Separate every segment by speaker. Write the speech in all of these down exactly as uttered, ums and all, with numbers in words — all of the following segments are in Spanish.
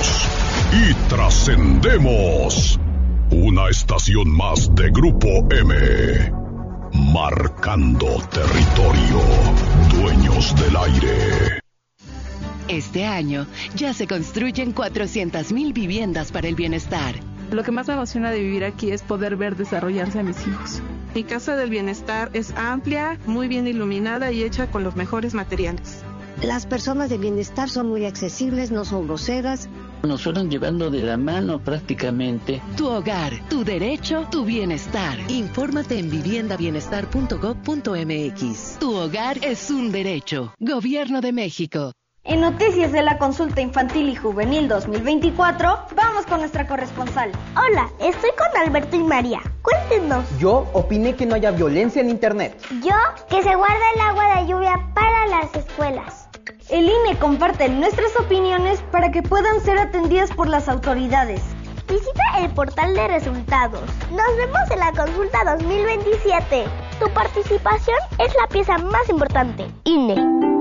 Speaker 1: Crecemos y trascendemos. Una estación más de Grupo M. Marcando territorio. Dueños del aire.
Speaker 2: Este año ya se construyen cuatrocientas mil viviendas para el bienestar.
Speaker 3: Lo que más me emociona de vivir aquí es poder ver desarrollarse a mis hijos. Mi casa del bienestar es amplia, muy bien iluminada y hecha con los mejores materiales.
Speaker 4: Las personas de bienestar son muy accesibles, no son groseras.
Speaker 5: Nos fueron llevando de la mano prácticamente.
Speaker 2: Tu hogar, tu derecho, tu bienestar. Infórmate en vivienda bienestar punto gob punto eme equis. Tu hogar es un derecho. Gobierno de México.
Speaker 6: En Noticias de la Consulta Infantil y Juvenil dos mil veinticuatro, vamos con nuestra corresponsal.
Speaker 7: Hola, estoy con Alberto y María. Cuéntenos.
Speaker 8: Yo opiné que no haya violencia en internet.
Speaker 7: Yo, que se guarda el agua de lluvia para las escuelas.
Speaker 6: El I N E comparte nuestras opiniones para que puedan ser atendidas por las autoridades.
Speaker 7: Visita el portal de resultados. Nos vemos en la Consulta dos mil veintisiete. Tu participación es la pieza más importante. I N E.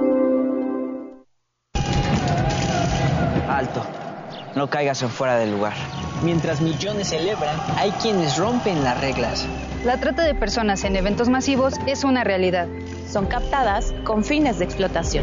Speaker 9: Alto, no caigas en fuera del lugar. Mientras millones celebran, hay quienes rompen las reglas.
Speaker 10: La trata de personas en eventos masivos es una realidad.
Speaker 11: Son captadas con fines de explotación.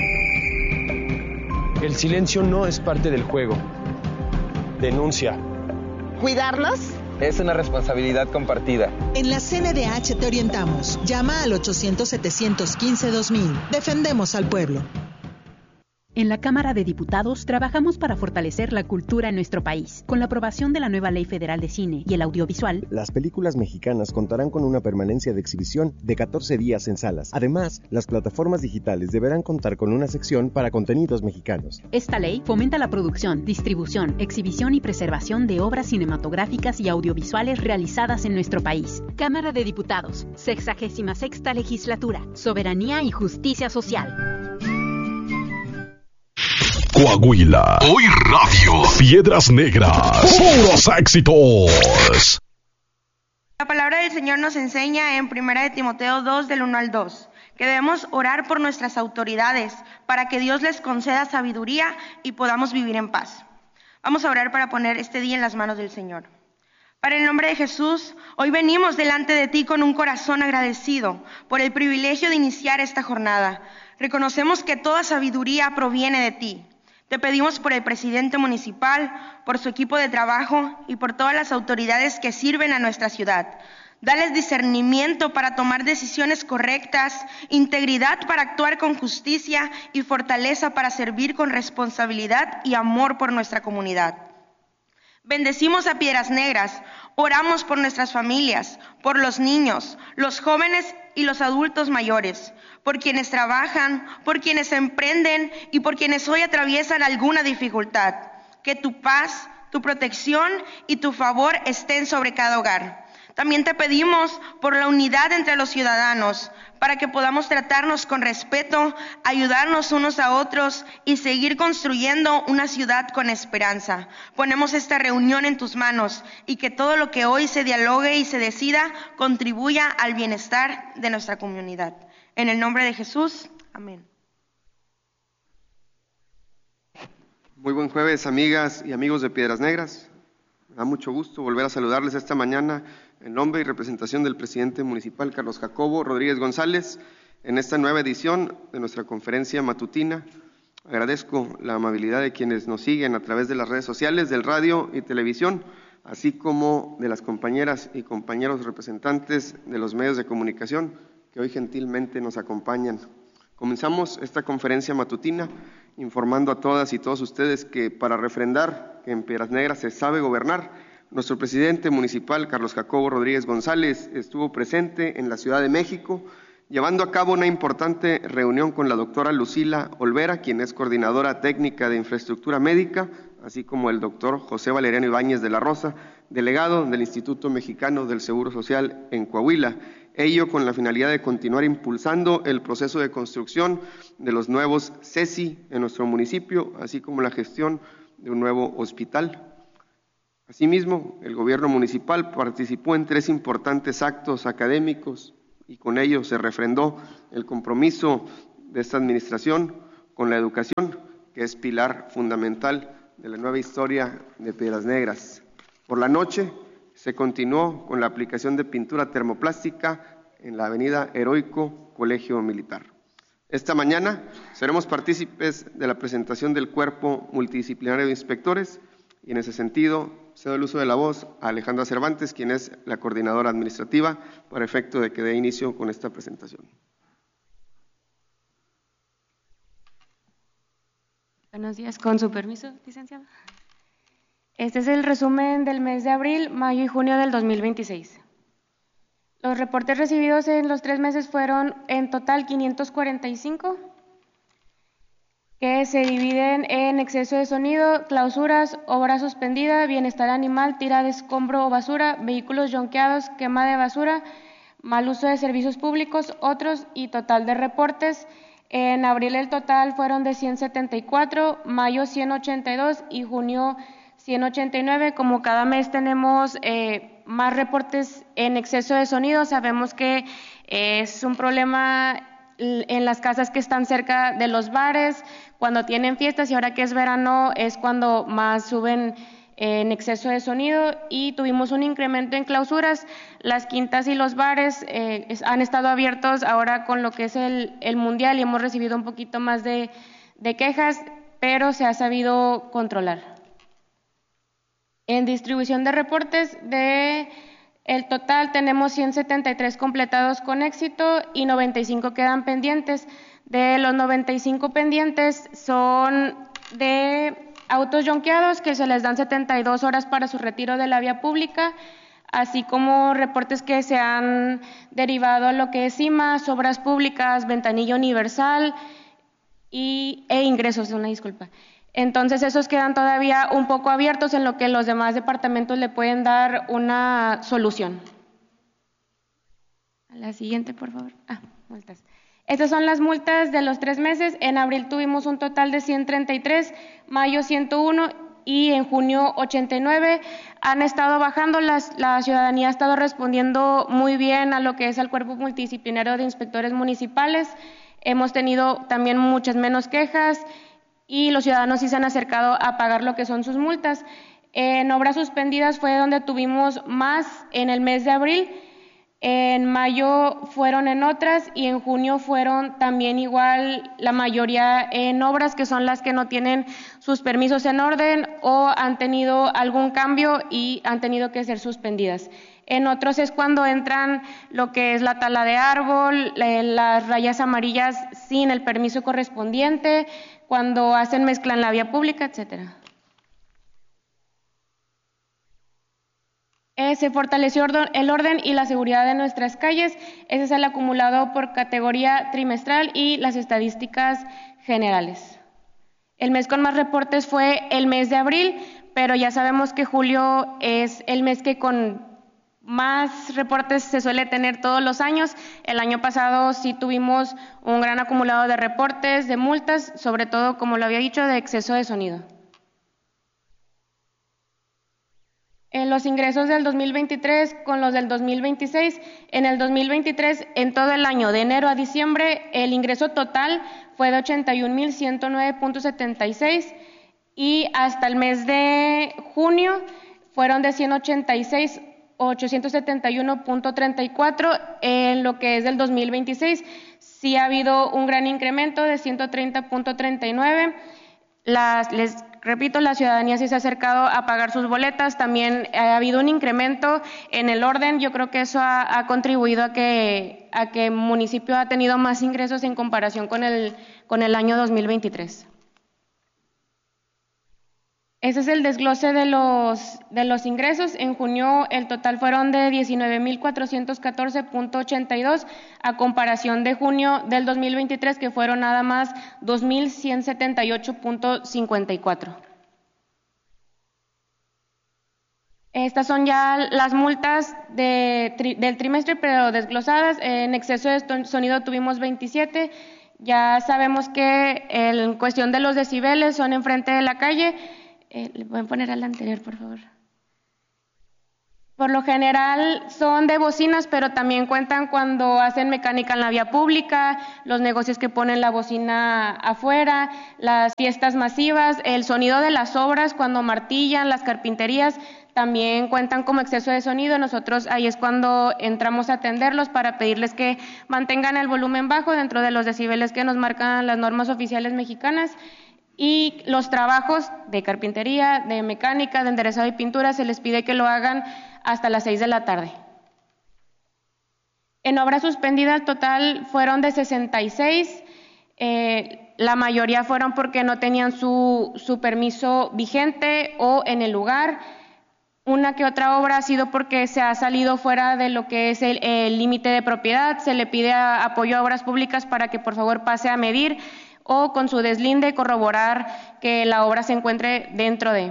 Speaker 12: El silencio no es parte del juego. Denuncia.
Speaker 13: ¿Cuidarlos?
Speaker 14: Es una responsabilidad compartida.
Speaker 15: En la C N D H te orientamos. Llama al ochocientos, setecientos quince, dos mil. Defendemos al pueblo.
Speaker 16: En la Cámara de Diputados trabajamos para fortalecer la cultura en nuestro país. Con la aprobación de la nueva Ley Federal de Cine y el Audiovisual,
Speaker 17: las películas mexicanas contarán con una permanencia de exhibición de catorce días en salas. Además, las plataformas digitales deberán contar con una sección para contenidos mexicanos.
Speaker 16: Esta ley fomenta la producción, distribución, exhibición y preservación de obras cinematográficas y audiovisuales realizadas en nuestro país. Cámara de Diputados, sexagésima sexta legislatura, soberanía y justicia social.
Speaker 1: Coahuila. Hoy Radio. Piedras Negras. Puros éxitos.
Speaker 18: La palabra del Señor nos enseña en primera de Timoteo dos, del uno al dos, que debemos orar por nuestras autoridades para que Dios les conceda sabiduría y podamos vivir en paz. Vamos a orar para poner este día en las manos del Señor. Para el nombre de Jesús, hoy venimos delante de ti con un corazón agradecido por el privilegio de iniciar esta jornada. Reconocemos que toda sabiduría proviene de ti. Te pedimos por el presidente municipal, por su equipo de trabajo y por todas las autoridades que sirven a nuestra ciudad. Dales discernimiento para tomar decisiones correctas, integridad para actuar con justicia y fortaleza para servir con responsabilidad y amor por nuestra comunidad. Bendecimos a Piedras Negras, oramos por nuestras familias, por los niños, los jóvenes y los adultos mayores, por quienes trabajan, por quienes emprenden y por quienes hoy atraviesan alguna dificultad. Que tu paz, tu protección y tu favor estén sobre cada hogar. También te pedimos por la unidad entre los ciudadanos, para que podamos tratarnos con respeto, ayudarnos unos a otros y seguir construyendo una ciudad con esperanza. Ponemos esta reunión en tus manos y que todo lo que hoy se dialogue y se decida contribuya al bienestar de nuestra comunidad. En el nombre de Jesús, amén.
Speaker 19: Muy buen jueves, amigas y amigos de Piedras Negras. Me da mucho gusto volver a saludarles esta mañana en nombre y representación del presidente municipal Carlos Jacobo Rodríguez González en esta nueva edición de nuestra conferencia matutina. Agradezco la amabilidad de quienes nos siguen a través de las redes sociales, del radio y televisión, así como de las compañeras y compañeros representantes de los medios de comunicación que hoy gentilmente nos acompañan. Comenzamos esta conferencia matutina informando a todas y todos ustedes que para refrendar que en Piedras Negras se sabe gobernar, nuestro presidente municipal Carlos Jacobo Rodríguez González estuvo presente en la Ciudad de México llevando a cabo una importante reunión con la doctora Lucila Olvera, quien es coordinadora técnica de infraestructura médica, así como el doctor José Valeriano Ibáñez de la Rosa, delegado del Instituto Mexicano del Seguro Social en Coahuila. Ello con la finalidad de continuar impulsando el proceso de construcción de los nuevos C E S I en nuestro municipio, así como la gestión de un nuevo hospital. Asimismo, el gobierno municipal participó en tres importantes actos académicos y con ello se refrendó el compromiso de esta administración con la educación, que es pilar fundamental de la nueva historia de Piedras Negras. Por la noche se continuó con la aplicación de pintura termoplástica en la avenida Heroico Colegio Militar. Esta mañana seremos partícipes de la presentación del Cuerpo Multidisciplinario de Inspectores y en ese sentido cedo el uso de la voz a Alejandra Cervantes, quien es la coordinadora administrativa, para efecto de que dé inicio con esta presentación.
Speaker 13: Buenos días, con su permiso, licenciado. Este es el resumen del mes de abril, mayo y junio del dos mil veintiséis. Los reportes recibidos en los tres meses fueron en total quinientos cuarenta y cinco, que se dividen en exceso de sonido, clausuras, obra suspendida, bienestar animal, tira de escombro o basura, vehículos yonqueados, quema de basura, mal uso de servicios públicos, otros y total de reportes. En abril el total fueron de ciento setenta y cuatro, mayo ciento ochenta y dos y junio ciento ochenta y nueve. Como cada mes tenemos eh, más reportes en exceso de sonido, sabemos que eh, es un problema en las casas que están cerca de los bares, cuando tienen fiestas, y ahora que es verano es cuando más suben en exceso de sonido, y tuvimos un incremento en clausuras. Las quintas y los bares eh, han estado abiertos ahora con lo que es el, el mundial y hemos recibido un poquito más de, de quejas, pero se ha sabido controlar. En distribución de reportes, de el total tenemos ciento setenta y tres completados con éxito y noventa y cinco quedan pendientes. De los noventa y cinco pendientes son de autos yonqueados, que se les dan setenta y dos horas para su retiro de la vía pública, así como reportes que se han derivado a lo que es C I M A, obras públicas, ventanilla universal y, e ingresos, una disculpa. Entonces esos quedan todavía un poco abiertos, en lo que los demás departamentos le pueden dar una solución. A la siguiente, por favor. Ah, multas. Estas son las multas de los tres meses. En abril tuvimos un total de ciento treinta y tres, mayo ciento uno y en junio ochenta y nueve. Han estado bajando, las, la ciudadanía ha estado respondiendo muy bien a lo que es el Cuerpo Multidisciplinario de Inspectores Municipales. Hemos tenido también muchas menos quejas y los ciudadanos sí se han acercado a pagar lo que son sus multas. En obras suspendidas fue donde tuvimos más en el mes de abril. En mayo fueron en otras y en junio fueron también igual la mayoría en obras, que son las que no tienen sus permisos en orden o han tenido algún cambio y han tenido que ser suspendidas. En otros es cuando entran lo que es la tala de árbol, las rayas amarillas sin el permiso correspondiente, cuando hacen mezcla en la vía pública, etcétera. Eh, se fortaleció el orden y la seguridad de nuestras calles. Ese es el acumulado por categoría trimestral y las estadísticas generales. El mes con más reportes fue el mes de abril, pero ya sabemos que julio es el mes que con más reportes se suele tener todos los años. El año pasado sí tuvimos un gran acumulado de reportes, de multas, sobre todo, como lo había dicho, de exceso de sonido. En los ingresos del dos mil veintitrés con los del dos mil veintiséis, en el dos mil veintitrés, en todo el año, de enero a diciembre, el ingreso total fue de ochenta y un mil ciento nueve punto setenta y seis y hasta el mes de junio fueron de ciento ochenta y seis mil ochocientos setenta y uno punto treinta y cuatro. En lo que es del dos mil veintiséis, sí ha habido un gran incremento de ciento treinta punto treinta y nueve. Las, les repito, la ciudadanía sí se ha acercado a pagar sus boletas. También ha habido un incremento en el orden. Yo creo que eso ha, ha contribuido a que, a que el municipio ha tenido más ingresos en comparación con el, con el año dos mil veintitrés. Ese es el desglose de los, de los ingresos. En junio el total fueron de diecinueve mil cuatrocientos catorce punto ochenta y dos a comparación de junio del dos mil veintitrés, que fueron nada más dos mil ciento setenta y ocho punto cincuenta y cuatro. Estas son ya las multas de, tri, del trimestre, pero desglosadas. En exceso de sonido tuvimos veintisiete. Ya sabemos que en cuestión de los decibeles son enfrente de la calle. Eh, ¿Le pueden poner a la anterior, por favor? Por lo general son de bocinas, pero también cuentan cuando hacen mecánica en la vía pública, los negocios que ponen la bocina afuera, las fiestas masivas, el sonido de las obras cuando martillan, las carpinterías, también cuentan como exceso de sonido. Nosotros ahí es cuando entramos a atenderlos para pedirles que mantengan el volumen bajo dentro de los decibeles que nos marcan las normas oficiales mexicanas. Y los trabajos de carpintería, de mecánica, de enderezado y pintura se les pide que lo hagan hasta las seis de la tarde. En obras suspendidas total fueron de sesenta y seis, eh, la mayoría fueron porque no tenían su, su permiso vigente o en el lugar. Una que otra obra ha sido porque se ha salido fuera de lo que es el límite de propiedad, se le pide a, apoyo a obras públicas para que por favor pase a medir o con su deslinde corroborar que la obra se encuentre dentro de.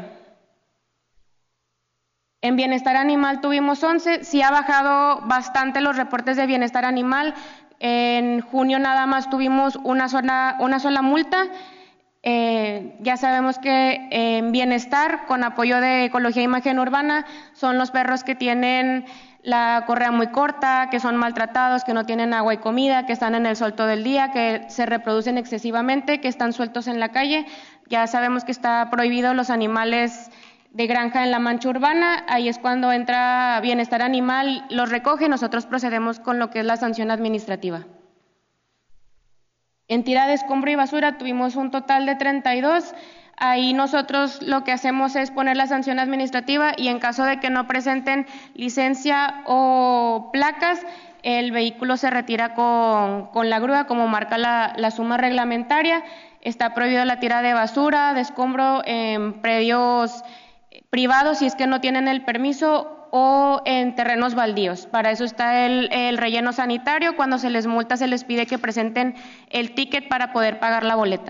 Speaker 13: En bienestar animal tuvimos once, sí ha bajado bastante los reportes de bienestar animal. En junio nada más tuvimos una sola, una sola multa. Eh, ya sabemos que en bienestar, con apoyo de Ecología e Imagen Urbana, son los perros que tienen la correa muy corta, que son maltratados, que no tienen agua y comida, que están en el sol todo el día, que se reproducen excesivamente, que están sueltos en la calle. Ya sabemos que está prohibido los animales de granja en la mancha urbana. Ahí es cuando entra bienestar animal, los recoge y nosotros procedemos con lo que es la sanción administrativa. En tira de escombro y basura tuvimos un total de treinta y dos. Ahí nosotros lo que hacemos es poner la sanción administrativa y en caso de que no presenten licencia o placas, el vehículo se retira con, con la grúa, como marca la, la suma reglamentaria. Está prohibido la tira de basura, de escombro en predios privados si es que no tienen el permiso, o en terrenos baldíos. Para eso está el, el relleno sanitario. Cuando se les multa se les pide que presenten el ticket para poder pagar la boleta.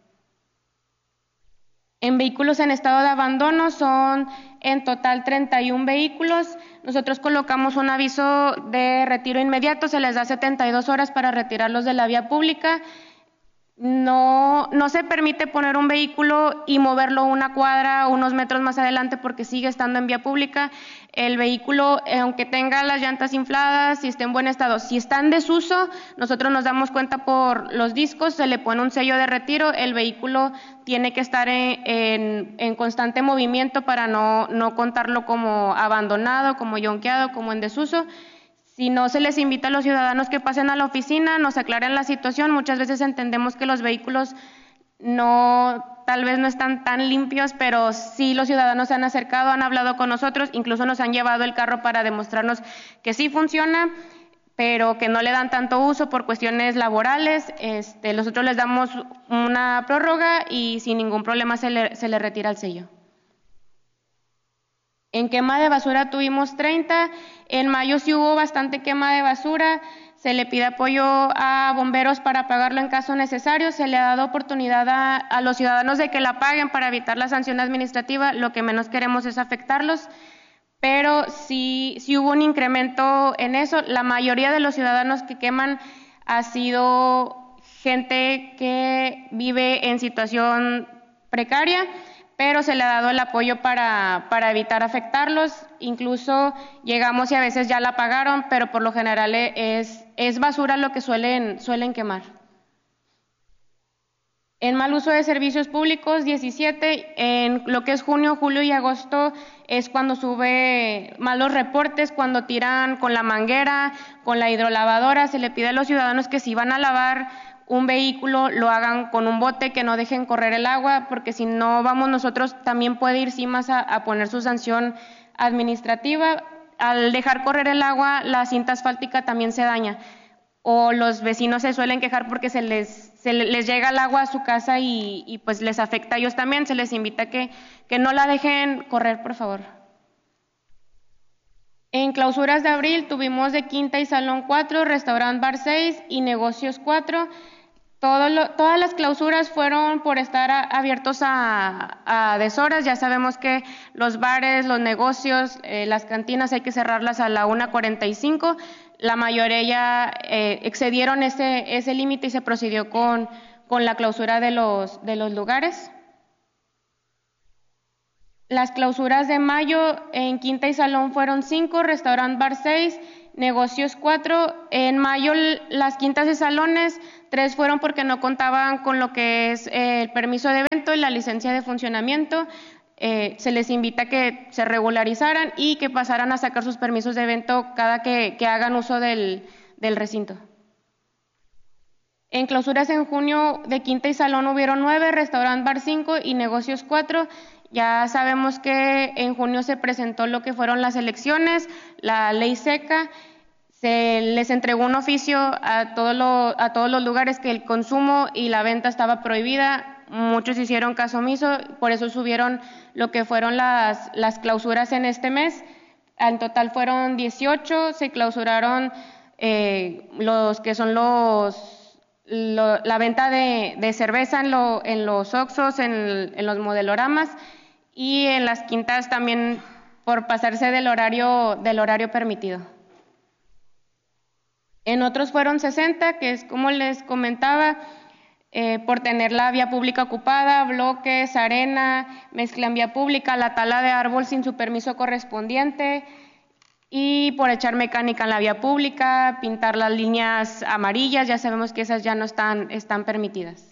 Speaker 13: En vehículos en estado de abandono son en total treinta y un vehículos. Nosotros colocamos un aviso de retiro inmediato, se les da setenta y dos horas para retirarlos de la vía pública. No, no se permite poner un vehículo y moverlo una cuadra o unos metros más adelante porque sigue estando en vía pública. El vehículo, aunque tenga las llantas infladas, si está en buen estado, si está en desuso, nosotros nos damos cuenta por los discos, se le pone un sello de retiro, el vehículo tiene que estar en, en, en constante movimiento para no, no contarlo como abandonado, como yonqueado, como en desuso. Si no, se les invita a los ciudadanos que pasen a la oficina, nos aclaren la situación. Muchas veces entendemos que los vehículos no, tal vez no están tan limpios, pero sí los ciudadanos se han acercado, han hablado con nosotros, incluso nos han llevado el carro para demostrarnos que sí funciona, pero que no le dan tanto uso por cuestiones laborales. Este, nosotros les damos una prórroga y sin ningún problema se le, se le retira el sello. En quema de basura tuvimos treinta, en mayo sí hubo bastante quema de basura, se le pide apoyo a bomberos para pagarlo en caso necesario, se le ha dado oportunidad a, a los ciudadanos de que la paguen para evitar la sanción administrativa, lo que menos queremos es afectarlos, pero sí, sí hubo un incremento en eso. La mayoría de los ciudadanos que queman ha sido gente que vive en situación precaria, pero se le ha dado el apoyo para, para evitar afectarlos. Incluso llegamos y a veces ya la pagaron, pero por lo general es, es basura lo que suelen, suelen quemar. En mal uso de servicios públicos, diecisiete, en lo que es junio, julio y agosto es cuando sube malos reportes, cuando tiran con la manguera, con la hidrolavadora. Se le pide a los ciudadanos que si van a lavar un vehículo lo hagan con un bote, que no dejen correr el agua, porque si no vamos nosotros también puede ir CIMAS a, a poner su sanción administrativa. Al dejar correr el agua, la cinta asfáltica también se daña, o los vecinos se suelen quejar porque se les, se les llega el agua a su casa y, y pues les afecta a ellos también. Se les invita a que, que no la dejen correr, por favor. En clausuras de abril tuvimos de Quinta y Salón cuatro, Restaurant Bar seis y Negocios cuatro. Todo lo, todas las clausuras fueron por estar a, abiertos a, a deshoras. Ya sabemos que los bares, los negocios, eh, las cantinas hay que cerrarlas a la una cuarenta y cinco. La mayoría ya eh, excedieron ese, ese límite y se procedió con, con la clausura de los, de los lugares. Las clausuras de mayo en Quinta y Salón fueron cinco, Restaurant Bar seis, Negocios cuatro. En mayo las quintas y salones, tres fueron porque no contaban con lo que es eh, el permiso de evento y la licencia de funcionamiento. Eh, se les invita a que se regularizaran y que pasaran a sacar sus permisos de evento cada que, que hagan uso del, del recinto. En clausuras en junio de Quinta y Salón hubieron nueve, Restaurant Bar cinco y Negocios cuatro. Ya sabemos que en junio se presentó lo que fueron las elecciones, la ley seca, se les entregó un oficio a, todo lo, a todos los lugares que el consumo y la venta estaba prohibida, muchos hicieron caso omiso, por eso subieron lo que fueron las, las clausuras en este mes. En total fueron dieciocho, se clausuraron eh, los que son los... Lo, la venta de, de cerveza en, lo, en los Oxxos, en, en los modeloramas y en las quintas también por pasarse del horario, del horario permitido. En otros fueron sesenta, que es como les comentaba, eh, por tener la vía pública ocupada, bloques, arena, mezcla en vía pública, la tala de árbol sin su permiso correspondiente, y por echar mecánica en la vía pública, pintar las líneas amarillas, ya sabemos que esas ya no están, están permitidas.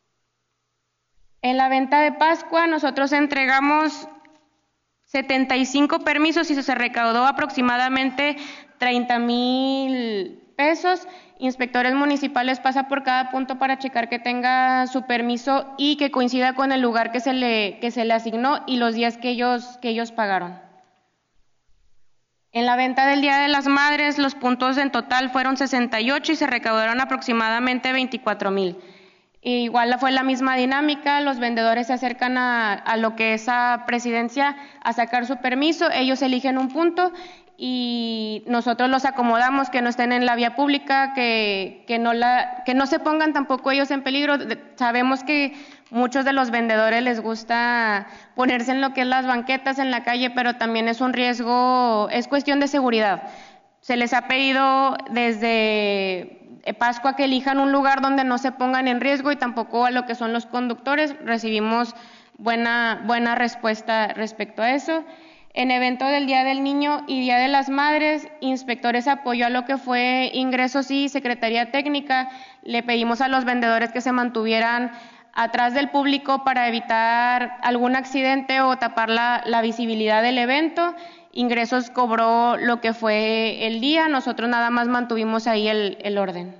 Speaker 13: En la venta de Pascua nosotros entregamos setenta y cinco permisos y se recaudó aproximadamente treinta mil pesos. Inspectores municipales pasan por cada punto para checar que tenga su permiso y que coincida con el lugar que se le, que se le asignó y los días que ellos, que ellos pagaron. En la venta del Día de las Madres, los puntos en total fueron sesenta y ocho y se recaudaron aproximadamente veinticuatro mil. Igual fue la misma dinámica, los vendedores se acercan a, a lo que es a presidencia a sacar su permiso, ellos eligen un punto y nosotros los acomodamos, que no estén en la vía pública, que, que, no, la, que no se pongan tampoco ellos en peligro. Sabemos que muchos de los vendedores les gusta ponerse en lo que es las banquetas en la calle, pero también es un riesgo, es cuestión de seguridad. Se les ha pedido desde Pascua que elijan un lugar donde no se pongan en riesgo y tampoco a lo que son los conductores. Recibimos buena, buena respuesta respecto a eso. En evento del Día del Niño y Día de las Madres, inspectores apoyó a lo que fue ingresos y Secretaría Técnica. Le pedimos a los vendedores que se mantuvieran atrás del público para evitar algún accidente o tapar la, la visibilidad del evento. Ingresos cobró lo que fue el día, nosotros nada más mantuvimos ahí el, el orden.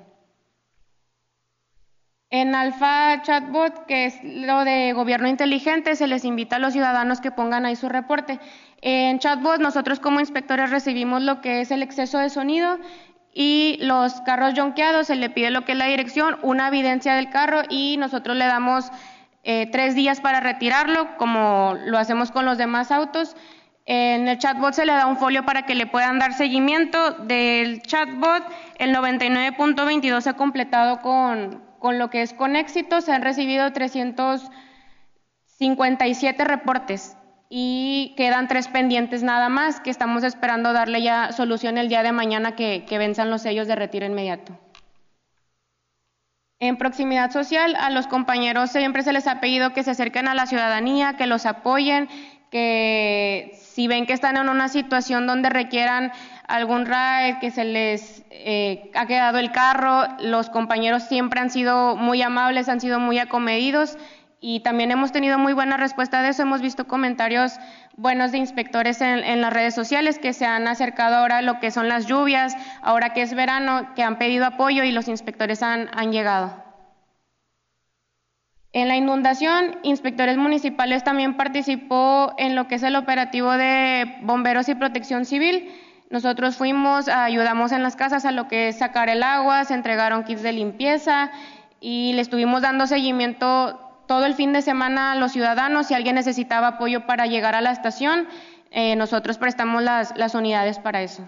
Speaker 13: En Alfa Chatbot, que es lo de gobierno inteligente, se les invita a los ciudadanos que pongan ahí su reporte. En Chatbot nosotros como inspectores recibimos lo que es el exceso de sonido y los carros yonqueados, se le pide lo que es la dirección, una evidencia del carro y nosotros le damos eh, tres días para retirarlo, como lo hacemos con los demás autos. En el chatbot se le da un folio para que le puedan dar seguimiento. Del chatbot, el noventa y nueve punto veintidós se ha completado con, con lo que es con éxito. Se han recibido trescientos cincuenta y siete reportes y quedan tres pendientes nada más, que estamos esperando darle ya solución el día de mañana que, que venzan los sellos de retiro inmediato. En proximidad social, a los compañeros siempre se les ha pedido que se acerquen a la ciudadanía, que los apoyen, que si ven que están en una situación donde requieran algún ride, que se les eh, ha quedado el carro, los compañeros siempre han sido muy amables, han sido muy acomedidos y también hemos tenido muy buena respuesta de eso. Hemos visto comentarios buenos de inspectores en, en las redes sociales que se han acercado ahora a lo que son las lluvias, ahora que es verano, que han pedido apoyo y los inspectores han, han llegado. En la inundación, inspectores municipales también participó en lo que es el operativo de bomberos y protección civil. Nosotros fuimos, ayudamos en las casas a lo que es sacar el agua, se entregaron kits de limpieza y le estuvimos dando seguimiento todo el fin de semana a los ciudadanos. Si alguien necesitaba apoyo para llegar a la estación, eh, nosotros prestamos las, las unidades para eso.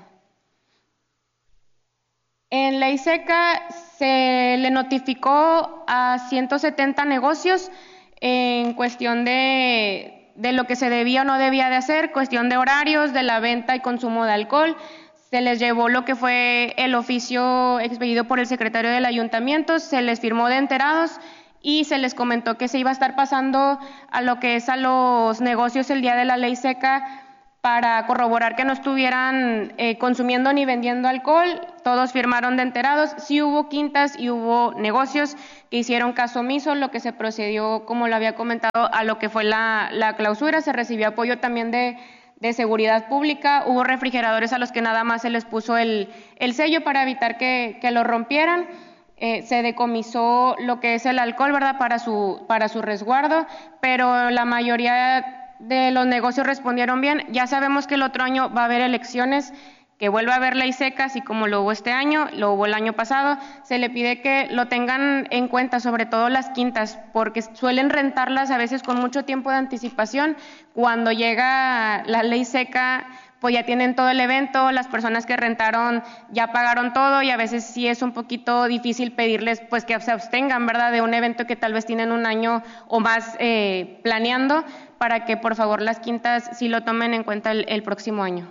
Speaker 13: En ley seca se le notificó a ciento setenta negocios en cuestión de, de lo que se debía o no debía de hacer, cuestión de horarios, de la venta y consumo de alcohol. Se les llevó lo que fue el oficio expedido por el secretario del ayuntamiento, se les firmó de enterados y se les comentó que se iba a estar pasando a lo que es a los negocios el día de la ley seca para corroborar que no estuvieran eh, consumiendo ni vendiendo alcohol. Todos firmaron de enterados. Sí hubo quintas y hubo negocios que hicieron caso omiso, lo que se procedió, como lo había comentado, a lo que fue la, la clausura. Se recibió apoyo también de, de seguridad pública. Hubo refrigeradores a los que nada más se les puso el, el sello para evitar que, que lo rompieran. Eh, se decomisó lo que es el alcohol, ¿verdad?, para su, para su resguardo, pero la mayoría de los negocios respondieron bien. Ya sabemos que el otro año va a haber elecciones, que vuelva a haber ley seca, así como lo hubo este año, lo hubo el año pasado. Se le pide que lo tengan en cuenta, sobre todo las quintas, porque suelen rentarlas a veces con mucho tiempo de anticipación. Cuando llega la ley seca, pues ya tienen todo el evento, las personas que rentaron ya pagaron todo, y a veces sí es un poquito difícil pedirles pues que se abstengan, ¿verdad?, de un evento que tal vez tienen un año o más eh, planeando, para que por favor las quintas sí lo tomen en cuenta el, el próximo año.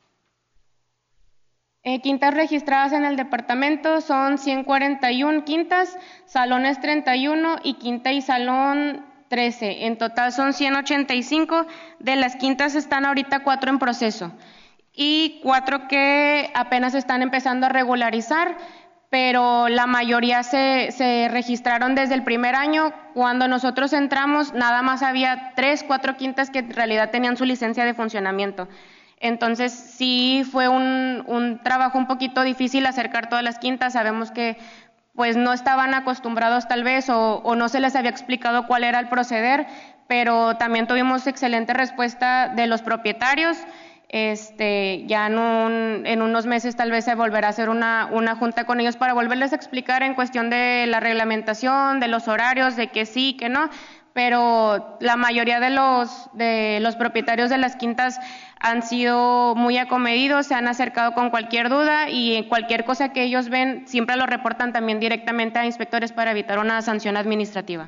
Speaker 13: Eh, quintas registradas en el departamento son ciento cuarenta y una quintas, salones treinta y uno y quinta y salón trece. En total son ciento ochenta y cinco. De las quintas están ahorita cuatro en proceso y cuatro que apenas están empezando a regularizar, pero la mayoría se, se registraron desde el primer año. Cuando nosotros entramos, nada más había tres, cuatro quintas que en realidad tenían su licencia de funcionamiento. Entonces, sí fue un, un trabajo un poquito difícil acercar todas las quintas. Sabemos que pues no estaban acostumbrados tal vez o, o no se les había explicado cuál era el proceder, pero también tuvimos excelente respuesta de los propietarios. Este, ya en, un, en unos meses tal vez se volverá a hacer una, una junta con ellos para volverles a explicar en cuestión de la reglamentación, de los horarios, de que sí, que no, pero la mayoría de los, de los propietarios de las quintas han sido muy acomedidos, se han acercado con cualquier duda y cualquier cosa que ellos ven siempre lo reportan también directamente a inspectores para evitar una sanción administrativa.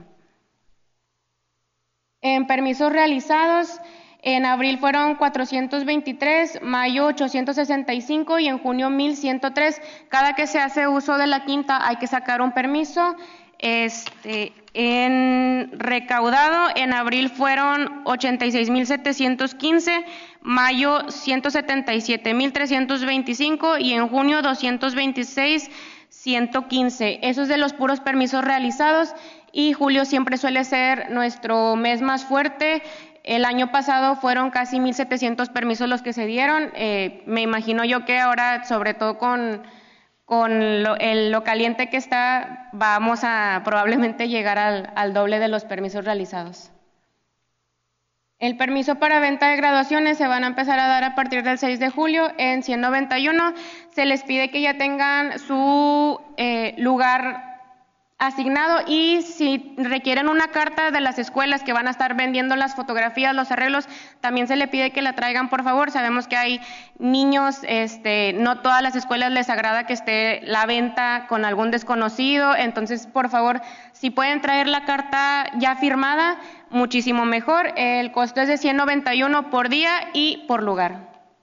Speaker 13: En permisos realizados, en abril fueron cuatrocientos veintitrés, mayo ochocientos sesenta y cinco y en junio mil ciento tres. Cada que se hace uso de la quinta hay que sacar un permiso. Este, en recaudado, en abril fueron ochenta y seis mil setecientos quince, mayo ciento setenta y siete mil trescientos veinticinco y en junio doscientos veintiséis mil ciento quince. Eso es de los puros permisos realizados, y julio siempre suele ser nuestro mes más fuerte. El año pasado fueron casi mil setecientos permisos los que se dieron. Eh, me imagino yo que ahora, sobre todo con, con lo, el, lo caliente que está, vamos a probablemente llegar al, al doble de los permisos realizados. El permiso para venta de graduaciones se van a empezar a dar a partir del seis de julio en ciento noventa y uno. Se les pide que ya tengan su eh, lugar asignado, y si requieren una carta de las escuelas que van a estar vendiendo las fotografías, los arreglos, también se le pide que la traigan, por favor. Sabemos que hay niños, este, no todas las escuelas les agrada que esté la venta con algún desconocido, entonces por favor, si pueden traer la carta ya firmada, muchísimo mejor. El costo es de ciento noventa y uno por día y por lugar.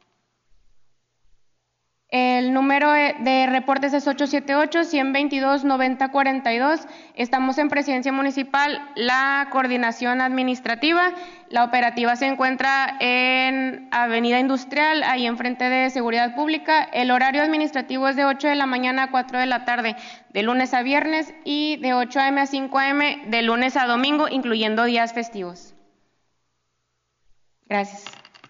Speaker 13: El número de reportes es ocho siete ocho, uno dos dos, nueve cero cuatro dos. Estamos en Presidencia Municipal, la coordinación administrativa. La operativa se encuentra en Avenida Industrial, ahí enfrente de Seguridad Pública. El horario administrativo es de ocho de la mañana a cuatro de la tarde, de lunes a viernes, y de ocho a eme a cinco a eme, de lunes a domingo, incluyendo días festivos. Gracias.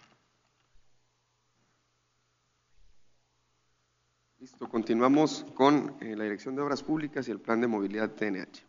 Speaker 19: Listo, continuamos con eh, la Dirección de Obras Públicas y el Plan de Movilidad T N H.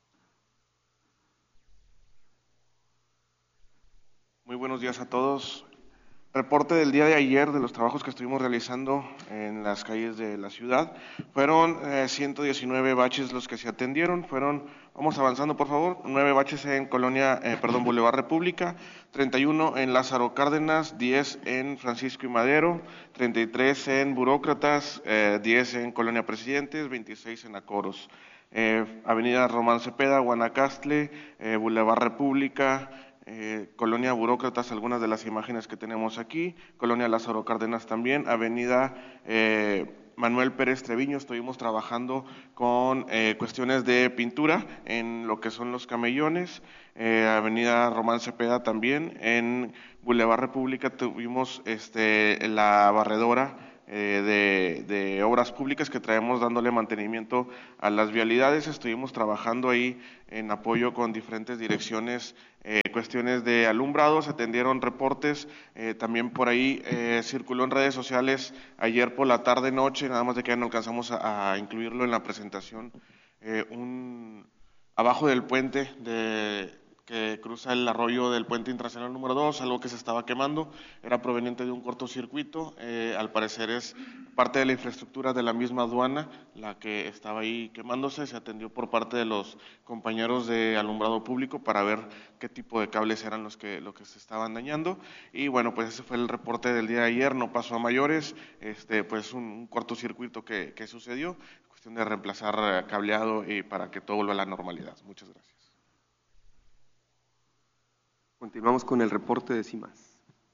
Speaker 20: Muy buenos días a todos. Reporte del día de ayer de los trabajos que estuvimos realizando en las calles de la ciudad. Fueron eh, ciento diecinueve baches los que se atendieron. Fueron, vamos avanzando por favor, nueve baches en Colonia, eh, perdón, Boulevard República, treinta y uno en Lázaro Cárdenas, diez en Francisco y Madero, treinta y tres en Burócratas, eh, diez en Colonia Presidentes, veintiséis en Acoros. Eh, Avenida Román Cepeda, Guanacaste, eh, Boulevard República, Eh, Colonia Burócratas, algunas de las imágenes que tenemos aquí, Colonia Lázaro Cárdenas también, Avenida eh, Manuel Pérez Treviño estuvimos trabajando con eh, cuestiones de pintura en lo que son los camellones, eh, Avenida Román Cepeda también, en Boulevard República tuvimos este, la barredora eh, de, de obras públicas que traemos dándole mantenimiento a las vialidades. Estuvimos trabajando ahí en apoyo con diferentes direcciones, eh, cuestiones de alumbrado, se atendieron reportes, eh, también por ahí eh, circuló en redes sociales ayer por la tarde noche, nada más de que ya no alcanzamos a, a incluirlo en la presentación, eh, un abajo del puente de que cruza el arroyo del puente internacional número dos, algo que se estaba quemando, era proveniente de un cortocircuito, eh, al parecer es parte de la infraestructura de la misma aduana, la que estaba ahí quemándose, se atendió por parte de los compañeros de alumbrado público para ver qué tipo de cables eran los que, los que se estaban dañando, y bueno, pues ese fue el reporte del día de ayer, no pasó a mayores, este, pues un, un cortocircuito que, que sucedió, cuestión de reemplazar cableado y para que todo vuelva a la normalidad. Muchas gracias.
Speaker 19: Continuamos con el reporte de CIMAS.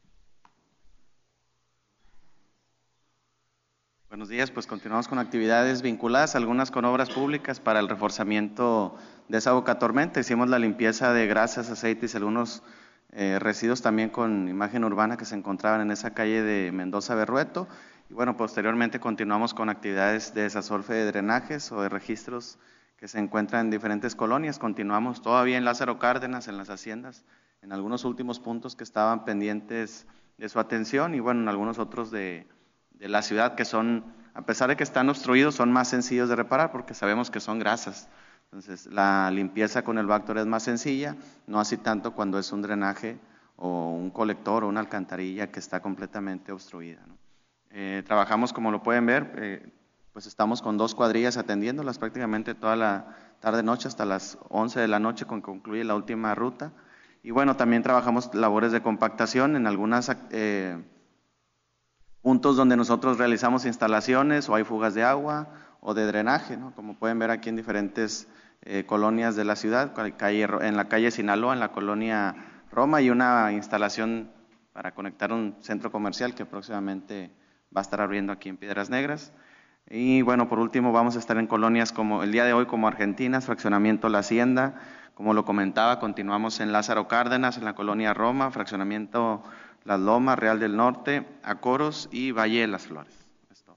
Speaker 21: Buenos días, pues continuamos con actividades vinculadas, algunas con obras públicas para el reforzamiento de esa boca tormenta. Hicimos la limpieza de grasas, aceites y algunos eh, residuos también con imagen urbana que se encontraban en esa calle de Mendoza Berrueto. Y bueno, posteriormente continuamos con actividades de desasolve de drenajes o de registros que se encuentran en diferentes colonias. Continuamos todavía en Lázaro Cárdenas, en las haciendas, en algunos últimos puntos que estaban pendientes de su atención y bueno, en algunos otros de, de la ciudad que son, a pesar de que están obstruidos, son más sencillos de reparar porque sabemos que son grasas. Entonces, la limpieza con el Bactor es más sencilla, no así tanto cuando es un drenaje o un colector o una alcantarilla que está completamente obstruida, ¿no? Eh, trabajamos, como lo pueden ver, eh, pues estamos con dos cuadrillas atendiéndolas prácticamente toda la tarde-noche hasta las once de la noche con que concluye la última ruta. Y bueno, también trabajamos labores de compactación en algunos eh, puntos donde nosotros realizamos instalaciones o hay fugas de agua o de drenaje, ¿no? Como pueden ver aquí en diferentes eh, colonias de la ciudad, calle, en la calle Sinaloa, en la colonia Roma, y una instalación para conectar un centro comercial que próximamente va a estar abriendo aquí en Piedras Negras. Y bueno, por último vamos a estar en colonias como el día de hoy como Argentinas, Fraccionamiento La Hacienda. Como lo comentaba, continuamos en Lázaro Cárdenas, en la colonia Roma, Fraccionamiento Las Lomas, Real del Norte, Acoros y Valle de las Flores. Esto.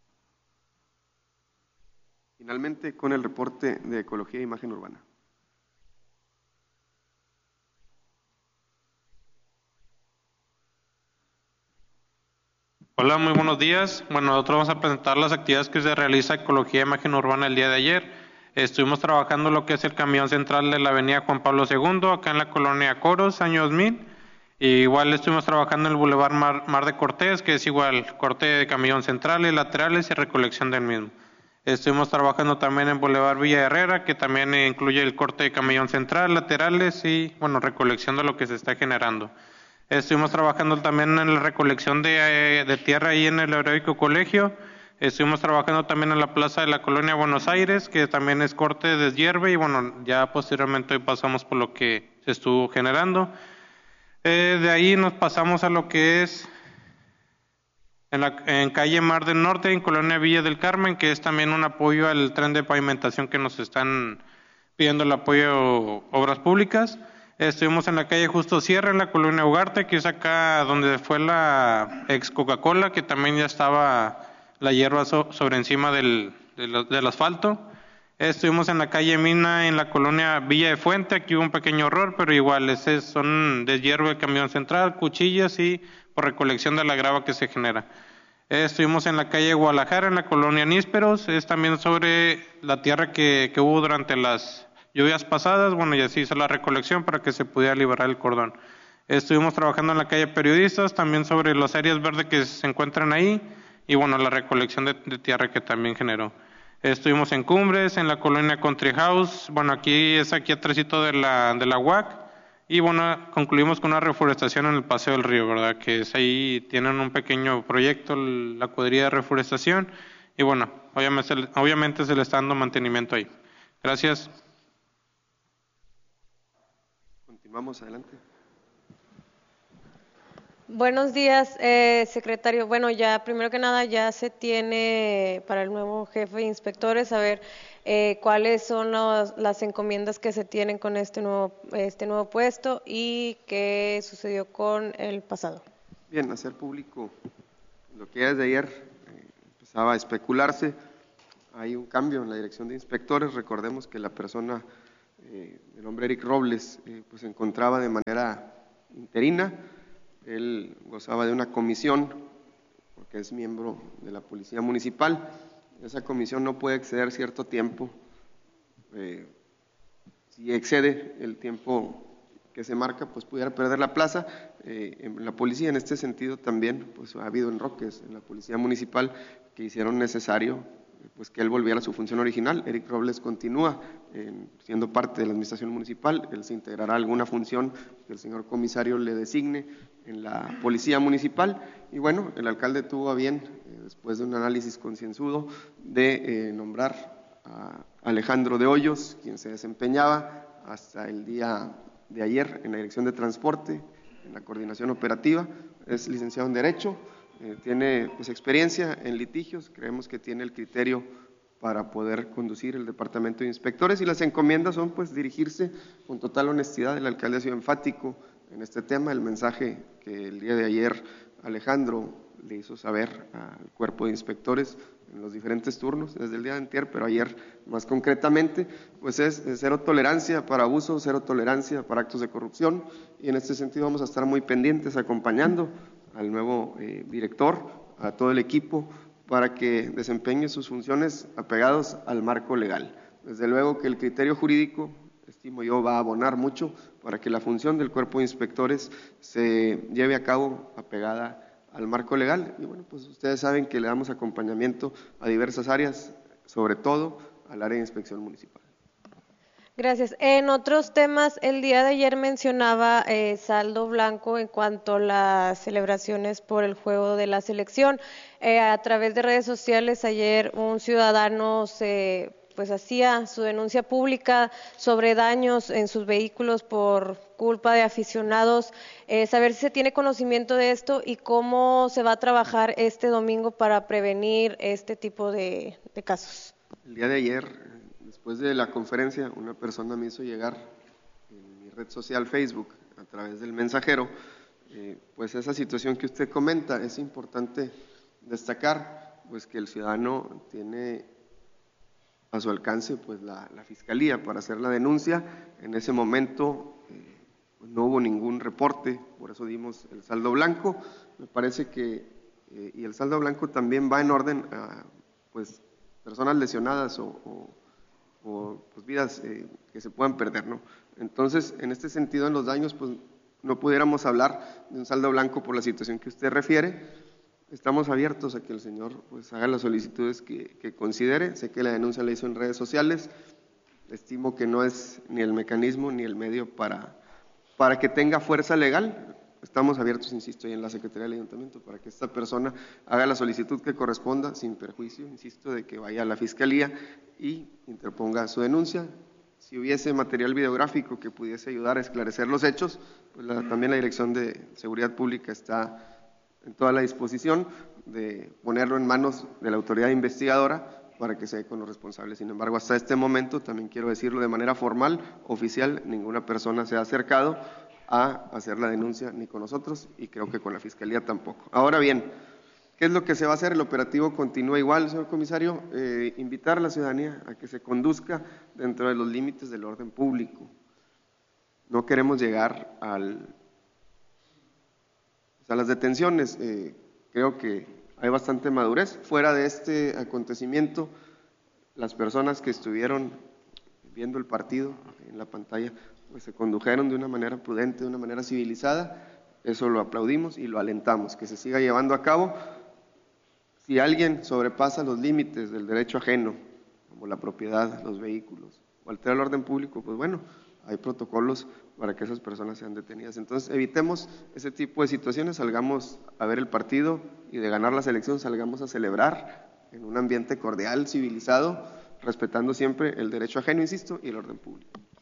Speaker 19: Finalmente, con el reporte de Ecología e Imagen Urbana.
Speaker 22: Hola, muy buenos días. Bueno, nosotros vamos a presentar las actividades que se realiza Ecología e Imagen Urbana el día de ayer. Estuvimos trabajando lo que es el camión central de la avenida Juan Pablo segundo, acá en la colonia Coros, año dos mil. Y igual estuvimos trabajando en el Boulevard Mar, Mar de Cortés, que es igual corte de camión centrales, laterales y recolección del mismo. Estuvimos trabajando también en Boulevard Villa Herrera, que también incluye el corte de camión central, laterales y bueno, recolección de lo que se está generando. Estuvimos trabajando también en la recolección de, de tierra ahí en el Heroico Colegio. Estuvimos trabajando también en la plaza de la colonia Buenos Aires, que también es corte de deshierve, y bueno, ya posteriormente hoy pasamos por lo que se estuvo generando. Eh, de ahí nos pasamos a lo que es en, la, en calle Mar del Norte, en colonia Villa del Carmen, que es también un apoyo al tren de pavimentación que nos están pidiendo el apoyo obras públicas. Estuvimos en la calle Justo Sierra, en la colonia Ugarte, que es acá donde fue la ex Coca-Cola, que también ya estaba la hierba so, sobre encima del, del, del asfalto. Estuvimos en la calle Mina, en la colonia Villa de Fuente, aquí hubo un pequeño error, pero igual, ese son deshierve de camión central, cuchillas y por recolección de la grava que se genera. Estuvimos en la calle Guadalajara, en la colonia Nísperos, es también sobre la tierra que, que hubo durante las lluvias pasadas, bueno, y así hizo la recolección para que se pudiera liberar el cordón. Estuvimos trabajando en la calle Periodistas, también sobre las áreas verdes que se encuentran ahí, y bueno, la recolección de, de tierra que también generó. Estuvimos en Cumbres, en la colonia Country House, bueno, aquí es aquí atrásito de la, de la U A C, y bueno, concluimos con una reforestación en el Paseo del Río, ¿verdad? Que es ahí, tienen un pequeño proyecto, la cuadrilla de reforestación, y bueno, obviamente, obviamente se le está dando mantenimiento ahí. Gracias.
Speaker 19: Continuamos, adelante.
Speaker 3: Buenos días, eh, secretario. Bueno, ya primero que nada ya se tiene para el nuevo jefe de inspectores saber eh, cuáles son los, las encomiendas que se tienen con este nuevo este nuevo puesto y qué sucedió con el pasado.
Speaker 19: Bien, hacer público lo que ya desde ayer eh, empezaba a especularse. Hay un cambio en la dirección de inspectores. Recordemos que la persona, eh, el hombre Eric Robles, eh, pues se encontraba de manera interina. Él gozaba de una comisión, porque es miembro de la Policía Municipal. Esa comisión no puede exceder cierto tiempo. Eh, si excede el tiempo que se marca, pues pudiera perder la plaza. Eh, en la policía, en este sentido, también pues ha habido enroques en la Policía Municipal que hicieron necesario pues que él volviera a su función original. Eric Robles continúa eh, siendo parte de la administración municipal. Él se integrará a alguna función que el señor comisario le designe en la policía municipal. Y bueno, el alcalde tuvo a bien, eh, después de un análisis concienzudo, de eh, nombrar a Alejandro de Hoyos, quien se desempeñaba hasta el día de ayer en la Dirección de Transporte, en la coordinación operativa. Es licenciado en Derecho. Eh, tiene pues, experiencia en litigios, creemos que tiene el criterio para poder conducir el departamento de inspectores, y las encomiendas son pues dirigirse con total honestidad. El alcalde ha sido enfático en este tema. El mensaje que el día de ayer Alejandro le hizo saber al cuerpo de inspectores en los diferentes turnos, desde el día de antier, pero ayer más concretamente, pues es, es cero tolerancia para abusos, cero tolerancia para actos de corrupción, y en este sentido vamos a estar muy pendientes, acompañando al nuevo eh, director, a todo el equipo, para que desempeñe sus funciones apegados al marco legal. Desde luego que el criterio jurídico, estimo yo, va a abonar mucho para que la función del cuerpo de inspectores se lleve a cabo apegada al marco legal. Y bueno, pues ustedes saben que le damos acompañamiento a diversas áreas, sobre todo al área de inspección municipal.
Speaker 3: Gracias. En otros temas, el día de ayer mencionaba eh, saldo blanco en cuanto a las celebraciones por el juego de la selección. Eh, a través de redes sociales, ayer un ciudadano se pues hacía su denuncia pública sobre daños en sus vehículos por culpa de aficionados. Eh, saber si se tiene conocimiento de esto y cómo se va a trabajar este domingo para prevenir este tipo de, de casos.
Speaker 19: El día de ayer, después de la conferencia, una persona me hizo llegar en mi red social Facebook, a través del mensajero, eh, pues esa situación que usted comenta. Es importante destacar pues que el ciudadano tiene a su alcance pues la, la fiscalía para hacer la denuncia. En ese momento eh, pues no hubo ningún reporte, por eso dimos el saldo blanco. Me parece que, eh, y el saldo blanco también va en orden a pues personas lesionadas o, o o pues, vidas eh, que se puedan perder, ¿no? Entonces, en este sentido, en los daños, pues no pudiéramos hablar de un saldo blanco por la situación que usted refiere. Estamos abiertos a que el señor pues haga las solicitudes que, que considere. Sé que la denuncia la hizo en redes sociales. Estimo que no es ni el mecanismo ni el medio para, para que tenga fuerza legal. Estamos abiertos, insisto, ahí en la Secretaría del Ayuntamiento para que esta persona haga la solicitud que corresponda, sin perjuicio, insisto, de que vaya a la Fiscalía y interponga su denuncia. Si hubiese material videográfico que pudiese ayudar a esclarecer los hechos, pues la, también la Dirección de Seguridad Pública está en toda la disposición de ponerlo en manos de la autoridad investigadora para que se dé con los responsables. Sin embargo, hasta este momento, también quiero decirlo de manera formal, oficial, ninguna persona se ha acercado a hacer la denuncia, ni con nosotros, y creo que con la Fiscalía tampoco. Ahora bien, ¿qué es lo que se va a hacer? El operativo continúa igual, señor comisario. Eh, invitar a la ciudadanía a que se conduzca dentro de los límites del orden público. No queremos llegar al, a las detenciones. Eh, creo que hay bastante madurez. Fuera de este acontecimiento, las personas que estuvieron viendo el partido en la pantalla pues se condujeron de una manera prudente, de una manera civilizada. Eso lo aplaudimos y lo alentamos, que se siga llevando a cabo. Si alguien sobrepasa los límites del derecho ajeno, como la propiedad, los vehículos, o altera el orden público, pues bueno, hay protocolos para que esas personas sean detenidas. Entonces, evitemos ese tipo de situaciones, salgamos a ver el partido y de ganar la selección salgamos a celebrar en un ambiente cordial, civilizado, respetando siempre el derecho ajeno, insisto, y el orden público.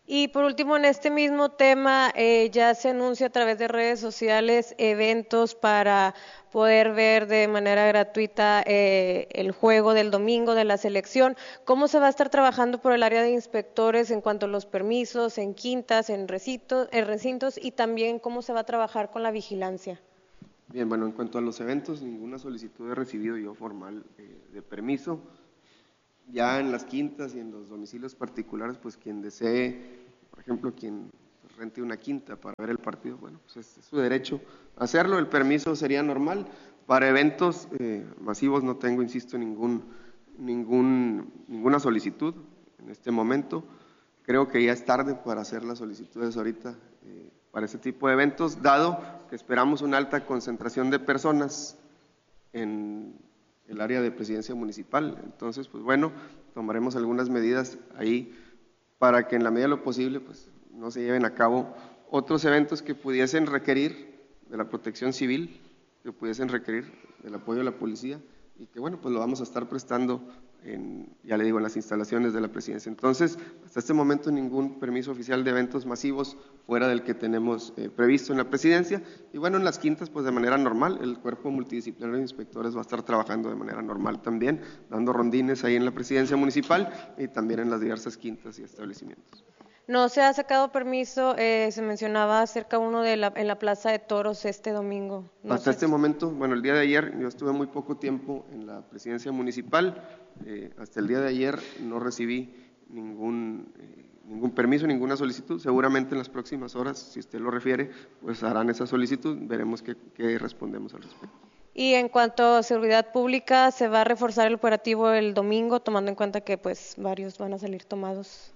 Speaker 3: Y por último, en este mismo tema, eh, ya se anuncia a través de redes sociales eventos para poder ver de manera gratuita eh, el juego del domingo de la selección. ¿Cómo se va a estar trabajando por el área de inspectores en cuanto a los permisos, en quintas, en recintos, en recintos y también cómo se va a trabajar con la vigilancia?
Speaker 19: Bien, bueno, en cuanto a los eventos, ninguna solicitud he recibido yo formal eh, de permiso. Ya en las quintas y en los domicilios particulares, pues quien desee, por ejemplo, quien rente una quinta para ver el partido, bueno, pues es, es su derecho hacerlo. El permiso sería normal. Para eventos eh, masivos no tengo, insisto, ningún, ningún, ninguna solicitud en este momento. Creo que ya es tarde para hacer las solicitudes ahorita eh, para ese tipo de eventos, dado que esperamos una alta concentración de personas en el área de presidencia municipal. Entonces, pues bueno, tomaremos algunas medidas ahí para que en la medida de lo posible pues no se lleven a cabo otros eventos que pudiesen requerir de la protección civil, que pudiesen requerir del apoyo de la policía y que bueno, pues lo vamos a estar prestando en, ya le digo, en las instalaciones de la presidencia. Entonces, hasta este momento ningún permiso oficial de eventos masivos fuera del que tenemos eh, previsto en la presidencia. Y bueno, en las quintas, pues de manera normal, el cuerpo multidisciplinario de inspectores va a estar trabajando de manera normal también, dando rondines ahí en la presidencia municipal y también en las diversas quintas y establecimientos.
Speaker 3: No se ha sacado permiso, eh, se mencionaba acerca uno de la, en la Plaza de Toros este domingo. No
Speaker 19: Hasta
Speaker 3: sé.
Speaker 19: este momento, bueno, el día de ayer yo estuve muy poco tiempo en la presidencia municipal, eh, hasta el día de ayer no recibí ningún, eh, ningún permiso, ninguna solicitud. Seguramente en las próximas horas, si usted lo refiere, pues harán esa solicitud, veremos qué, qué respondemos al respecto.
Speaker 3: Y en cuanto a seguridad pública, ¿se va a reforzar el operativo el domingo, tomando en cuenta que pues varios van a salir tomados?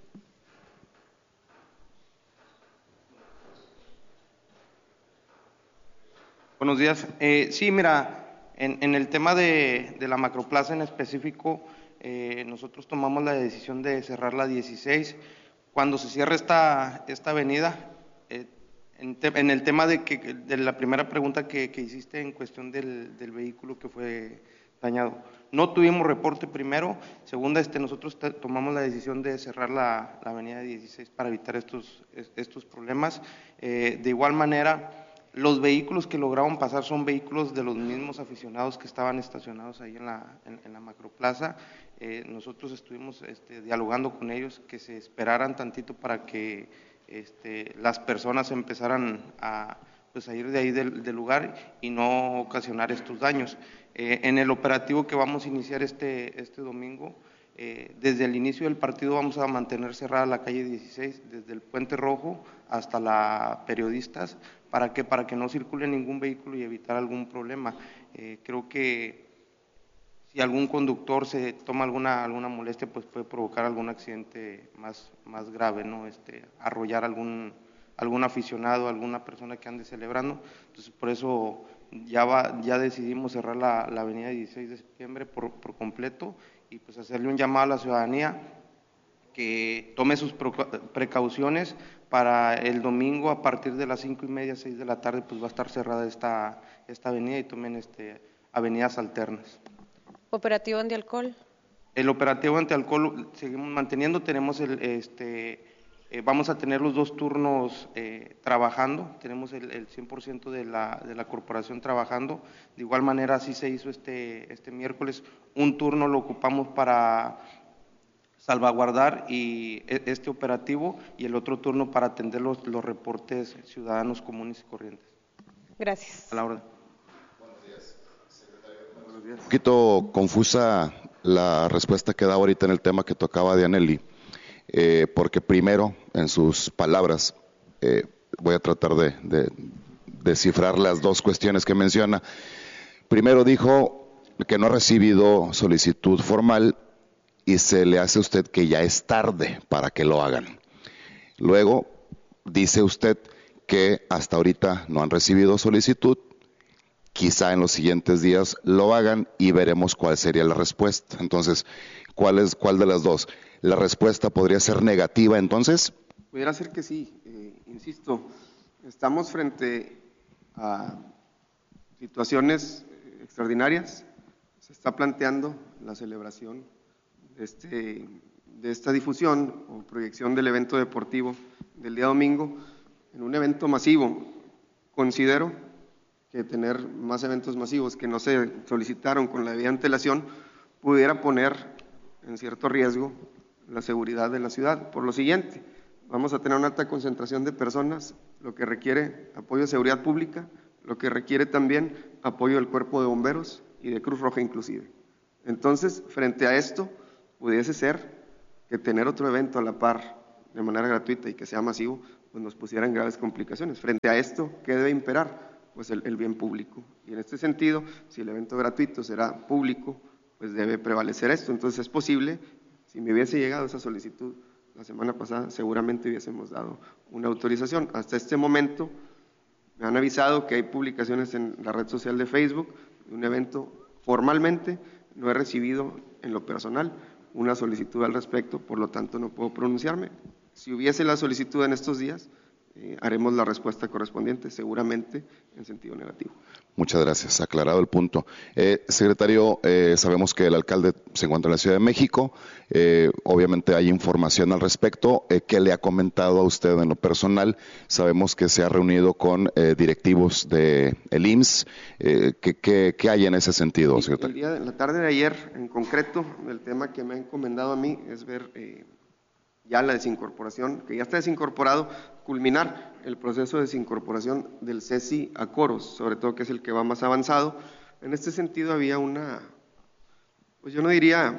Speaker 4: Buenos días. Eh, sí, mira, en, en el tema de, de la macroplaza en específico, eh, nosotros tomamos la decisión de cerrar la dieciséis. Cuando se cierra esta, esta avenida, eh, en, te, en el tema de, que, de la primera pregunta que, que hiciste en cuestión del, del vehículo que fue dañado, no tuvimos reporte primero. Segunda, este, nosotros te, tomamos la decisión de cerrar la, la avenida dieciséis para evitar estos, estos problemas. Eh, de igual manera, los vehículos que lograron pasar son vehículos de los mismos aficionados que estaban estacionados ahí en la, en, en la macroplaza. Eh, nosotros estuvimos este, dialogando con ellos que se esperaran tantito para que este, las personas empezaran a, pues, a ir de ahí del, del lugar y no ocasionar estos daños. Eh, en el operativo que vamos a iniciar este, este domingo, eh, desde el inicio del partido vamos a mantener cerrada la calle dieciséis, desde el Puente Rojo hasta la Periodistas. ¿Para qué? Para que no circule ningún vehículo y evitar algún problema. Eh, creo que si algún conductor se toma alguna alguna molestia, pues puede provocar algún accidente más, más grave, ¿no? Este, arrollar algún, algún aficionado, alguna persona que ande celebrando. Entonces, por eso ya, va, ya decidimos cerrar la, la avenida dieciséis de septiembre por, por completo y pues hacerle un llamado a la ciudadanía que tome sus precauciones. Para el domingo a partir de las cinco y media, seis de la tarde, pues va a estar cerrada esta, esta avenida y tomen este, avenidas alternas.
Speaker 3: ¿Operativo antialcohol?
Speaker 4: El operativo antialcohol seguimos manteniendo, tenemos el, este, eh, vamos a tener los dos turnos eh, trabajando, tenemos el, el cien por ciento de la, de la corporación trabajando. De igual manera, así se hizo este, este miércoles, un turno lo ocupamos para salvaguardar y este operativo y el otro turno para atender los, los reportes ciudadanos comunes y corrientes.
Speaker 3: Gracias.
Speaker 4: A la orden.
Speaker 5: Buenos días, secretario. Buenos días. Un poquito confusa la respuesta que da ahorita en el tema que tocaba Dianelli, eh, porque primero, en sus palabras, eh, voy a tratar de, de descifrar las dos cuestiones que menciona. Primero dijo que no ha recibido solicitud formal y se le hace a usted que ya es tarde para que lo hagan. Luego dice usted que hasta ahorita no han recibido solicitud, quizá en los siguientes días lo hagan y veremos cuál sería la respuesta. Entonces, ¿cuál es cuál de las dos? ¿La respuesta podría ser negativa entonces?
Speaker 19: Pudiera ser que sí, eh, insisto, estamos frente a situaciones extraordinarias, se está planteando la celebración Este, de esta difusión o proyección del evento deportivo del día domingo en un evento masivo. Considero que tener más eventos masivos que no se solicitaron con la debida antelación pudiera poner en cierto riesgo la seguridad de la ciudad. Por lo siguiente, vamos a tener una alta concentración de personas, lo que requiere apoyo de seguridad pública, lo que requiere también apoyo del Cuerpo de Bomberos y de Cruz Roja inclusive. Entonces, frente a esto, pudiese ser que tener otro evento a la par de manera gratuita y que sea masivo, pues nos pusiera en graves complicaciones. Frente a esto, ¿qué debe imperar? Pues el, el bien público. Y en este sentido, si el evento gratuito será público, pues debe prevalecer esto. Entonces es posible, si me hubiese llegado esa solicitud la semana pasada, seguramente hubiésemos dado una autorización. Hasta este momento me han avisado que hay publicaciones en la red social de Facebook de un evento. Formalmente no he recibido en lo personal una solicitud al respecto, por lo tanto no puedo pronunciarme. Si hubiese la solicitud en estos días, eh, haremos la respuesta correspondiente, seguramente en sentido negativo.
Speaker 5: Muchas gracias, aclarado el punto. Eh, secretario, eh, sabemos que el alcalde se encuentra en la Ciudad de México, eh, obviamente hay información al respecto. Eh, ¿Qué le ha comentado a usted en lo personal? Sabemos que se ha reunido con eh, directivos del I M S S. Eh, ¿qué, qué, ¿Qué hay en ese sentido, secretario?
Speaker 19: El día de la tarde de ayer, en concreto, el tema que me ha encomendado a mí es ver eh, ya la desincorporación, que ya está desincorporado, culminar el proceso de desincorporación del Cesi a Coros, sobre todo que es el que va más avanzado. En este sentido había una, pues yo no diría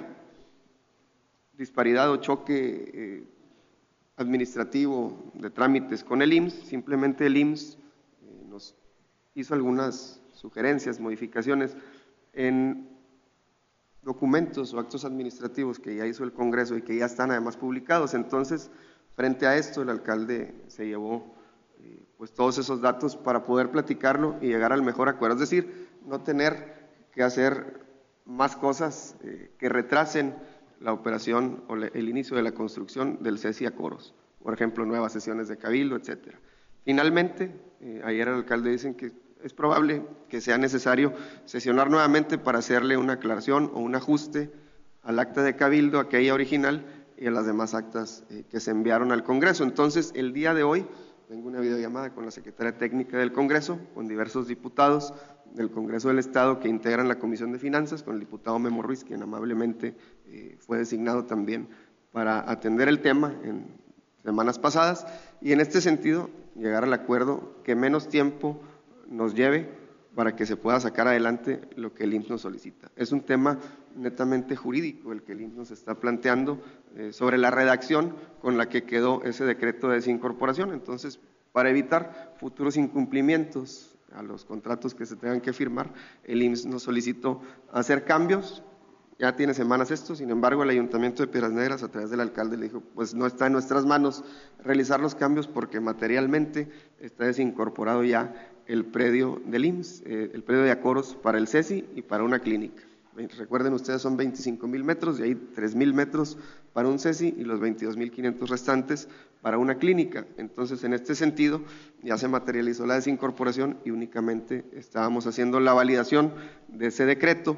Speaker 19: disparidad o choque eh, administrativo de trámites con el I M S S, simplemente el I M S S eh, nos hizo algunas sugerencias, modificaciones en documentos o actos administrativos que ya hizo el Congreso y que ya están además publicados. Entonces, frente a esto, el alcalde se llevó eh, pues todos esos datos para poder platicarlo y llegar al mejor acuerdo, es decir, no tener que hacer más cosas eh, que retrasen la operación o le, el inicio de la construcción del Cesi a Coros, por ejemplo, nuevas sesiones de cabildo, etcétera. Finalmente, eh, ayer el alcalde dicen que es probable que sea necesario sesionar nuevamente para hacerle una aclaración o un ajuste al acta de cabildo, aquella original, y a las demás actas eh, que se enviaron al Congreso. Entonces, el día de hoy, tengo una videollamada con la secretaria técnica del Congreso, con diversos diputados del Congreso del Estado que integran la Comisión de Finanzas, con el diputado Memo Ruiz, quien amablemente eh, fue designado también para atender el tema en semanas pasadas, y en este sentido, llegar al acuerdo que menos tiempo nos lleve para que se pueda sacar adelante lo que el I M S S nos solicita. Es un tema netamente jurídico el que el I M S S nos está planteando eh, sobre la redacción con la que quedó ese decreto de desincorporación. Entonces, para evitar futuros incumplimientos a los contratos que se tengan que firmar, el I M S S nos solicitó hacer cambios. Ya tiene semanas esto, sin embargo, el Ayuntamiento de Piedras Negras, a través del alcalde, le dijo, pues no está en nuestras manos realizar los cambios porque materialmente está desincorporado ya el predio del I M S S, eh, el predio de Acoros para el Cesi y para una clínica. Recuerden ustedes, son veinticinco mil metros, de ahí tres mil metros para un Cesi y los veintidós mil quinientos restantes para una clínica. Entonces, en este sentido, ya se materializó la desincorporación y únicamente estábamos haciendo la validación de ese decreto,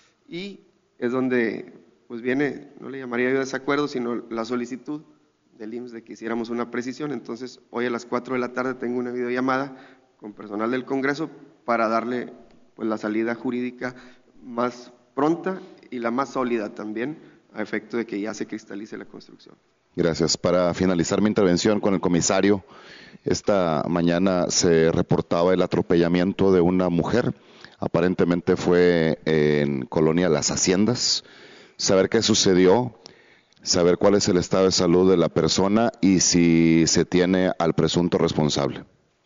Speaker 19: y es donde pues viene, no le llamaría yo desacuerdo, sino la solicitud del I M S S de que hiciéramos una precisión. Entonces, hoy a las cuatro de la tarde tengo una videollamada con personal del Congreso para darle pues la salida jurídica más pronta y la más sólida también, a efecto de que ya se cristalice la construcción.
Speaker 5: Gracias. Para finalizar mi intervención con el comisario, esta mañana se reportaba el atropellamiento de una mujer, aparentemente fue en Colonia Las Haciendas. Saber qué sucedió, saber cuál es el estado de salud de la persona y si se tiene al presunto responsable.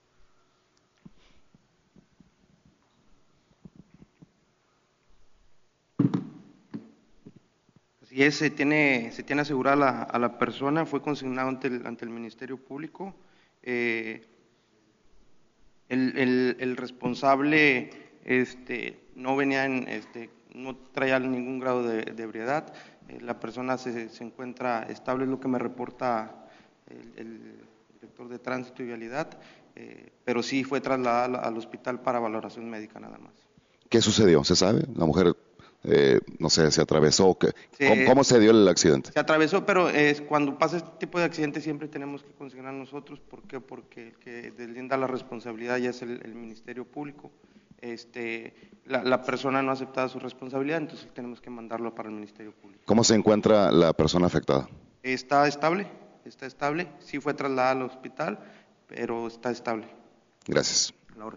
Speaker 4: Así es, se tiene, se tiene asegurada la, a la persona, fue consignado ante el, ante el Ministerio Público. Eh, el, el, el responsable este, no venía en, este, no traía ningún grado de, de ebriedad, eh, la persona se, se encuentra estable, es lo que me reporta el, el director de Tránsito y Vialidad, eh, pero sí fue trasladada al, al hospital para valoración médica nada más.
Speaker 5: ¿Qué sucedió? ¿Se sabe? ¿La mujer eh, no sé, se atravesó. ¿Qué,
Speaker 4: Sí.
Speaker 5: ¿cómo, ¿Cómo se dio el accidente?
Speaker 4: Se atravesó, pero es cuando pasa este tipo de accidentes siempre tenemos que consignar nosotros. ¿Por qué? Porque el que deslinda la responsabilidad ya es el, el Ministerio Público. Este, la, la persona no ha aceptado su responsabilidad, entonces tenemos que mandarlo para el Ministerio Público.
Speaker 5: ¿Cómo se encuentra la persona afectada?
Speaker 4: Está estable, está estable. Sí fue trasladada al hospital, pero está estable.
Speaker 5: Gracias.
Speaker 4: Laura.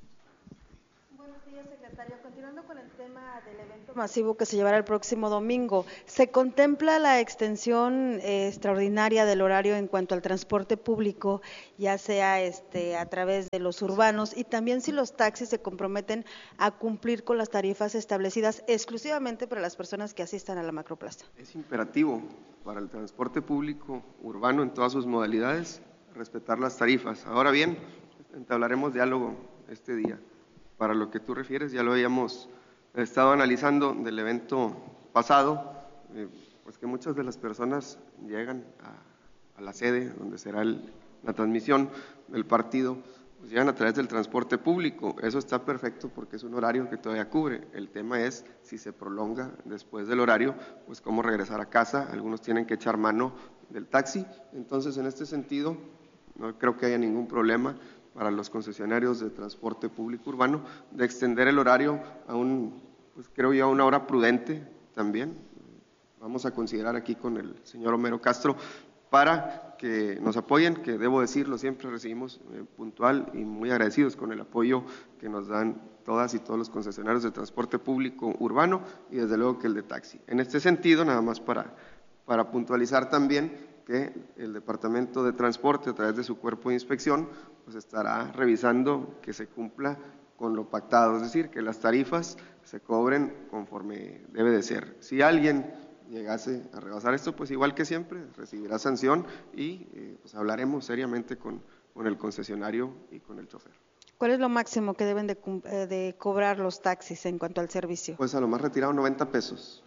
Speaker 2: Buenos días, secretario. Continuando con el tema del evento masivo que se llevará el próximo domingo, ¿se contempla la extensión eh, extraordinaria del horario en cuanto al transporte público, ya sea este a través de los urbanos, y también si los taxis se comprometen a cumplir con las tarifas establecidas exclusivamente para las personas que asistan a la macroplaza?
Speaker 19: Es imperativo para el transporte público urbano en todas sus modalidades respetar las tarifas. Ahora bien, entablaremos diálogo este día. Para lo que tú refieres, ya lo habíamos estado analizando del evento pasado, eh, pues que muchas de las personas llegan a, a la sede donde será el, la transmisión del partido, pues llegan a través del transporte público. Eso está perfecto porque es un horario que todavía cubre. El tema es si se prolonga después del horario, pues cómo regresar a casa. Algunos tienen que echar mano del taxi. Entonces, en este sentido, no creo que haya ningún problema para los concesionarios de transporte público urbano de extender el horario a un, pues creo yo, a una hora prudente también. Vamos a considerar aquí con el señor Homero Castro para que nos apoyen, que debo decirlo, siempre recibimos eh, puntual y muy agradecidos con el apoyo que nos dan todas y todos los concesionarios de transporte público urbano y desde luego que el de taxi. En este sentido, nada más para, para puntualizar también que el Departamento de Transporte, a través de su cuerpo de inspección, pues estará revisando que se cumpla con lo pactado, es decir, que las tarifas se cobren conforme debe de ser. Si alguien llegase a rebasar esto, pues igual que siempre, recibirá sanción y eh, pues hablaremos seriamente con, con el concesionario y con el chofer.
Speaker 2: ¿Cuál es lo máximo que deben de, de cobrar los taxis en cuanto al servicio?
Speaker 19: Pues a lo más retirado noventa pesos.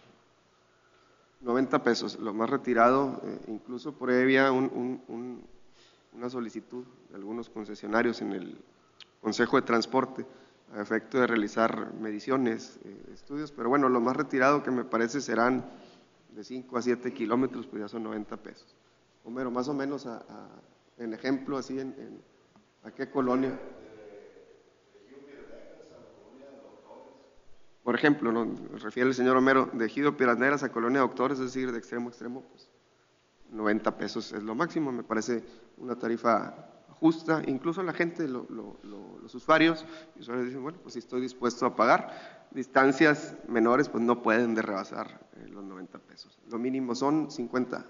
Speaker 19: noventa pesos, lo más retirado, eh, incluso por ahí había un, un, un, una solicitud de algunos concesionarios en el Consejo de Transporte a efecto de realizar mediciones, eh, estudios, pero bueno, lo más retirado que me parece serán de cinco a siete kilómetros, pues ya son noventa pesos. Homero, más o menos, a, a, en ejemplo, así, en, en ¿a qué colonia? Por ejemplo, ¿no? Refiere el señor Homero, de Ejido Piedras Negras a Colonia Doctores, es decir, de extremo a extremo, pues noventa pesos es lo máximo, me parece una tarifa justa. Incluso la gente, lo, lo, lo, los usuarios, los usuarios dicen, bueno, pues si estoy dispuesto a pagar, distancias menores pues no pueden de rebasar eh, los noventa pesos. Lo mínimo son cincuenta.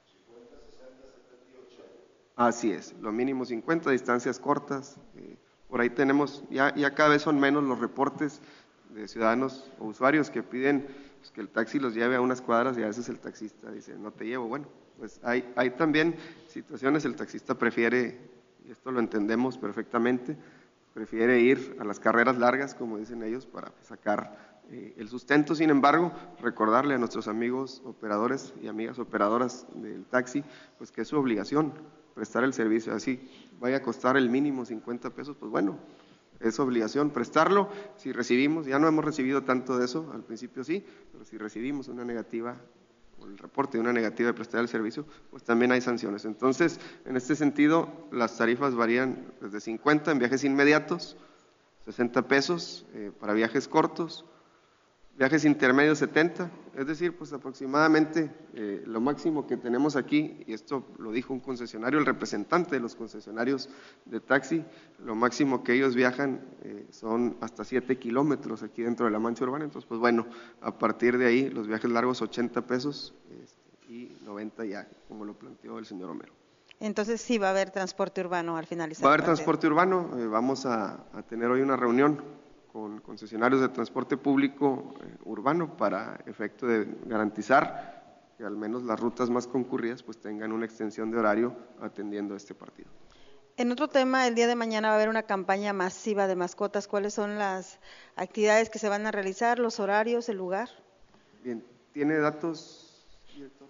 Speaker 19: Así es, lo mínimo cincuenta, distancias cortas. Eh, por ahí tenemos, ya, ya cada vez son menos los reportes de ciudadanos o usuarios que piden pues, que el taxi los lleve a unas cuadras y a veces el taxista dice, no te llevo. Bueno, pues hay, hay también situaciones, el taxista prefiere, y esto lo entendemos perfectamente, prefiere ir a las carreras largas, como dicen ellos, para sacar eh, el sustento. Sin embargo, recordarle a nuestros amigos operadores y amigas operadoras del taxi, pues que es su obligación prestar el servicio. Así vaya a costar el mínimo cincuenta pesos, pues bueno, es obligación prestarlo. Si recibimos, ya no hemos recibido tanto de eso, al principio sí, pero si recibimos una negativa, o el reporte de una negativa de prestar el servicio, pues también hay sanciones. Entonces, en este sentido, las tarifas varían desde cincuenta en viajes inmediatos, sesenta pesos eh, para viajes cortos, viajes intermedios setenta, es decir, pues aproximadamente eh, lo máximo que tenemos aquí, y esto lo dijo un concesionario, el representante de los concesionarios de taxi, lo máximo que ellos viajan eh, son hasta siete kilómetros aquí dentro de la mancha urbana. Entonces, pues bueno, a partir de ahí los viajes largos ochenta pesos este, y noventa ya, como lo planteó el señor Homero.
Speaker 2: Entonces sí va a haber transporte urbano al finalizar.
Speaker 19: Va a haber transporte urbano, eh, vamos a, a tener hoy una reunión con concesionarios de transporte público eh, urbano para efecto de garantizar que al menos las rutas más concurridas pues tengan una extensión de horario atendiendo a este partido.
Speaker 2: En otro tema, el día de mañana va a haber una campaña masiva de mascotas. ¿Cuáles son las actividades que se van a realizar, los horarios, el lugar?
Speaker 19: Bien, ¿tiene datos, director?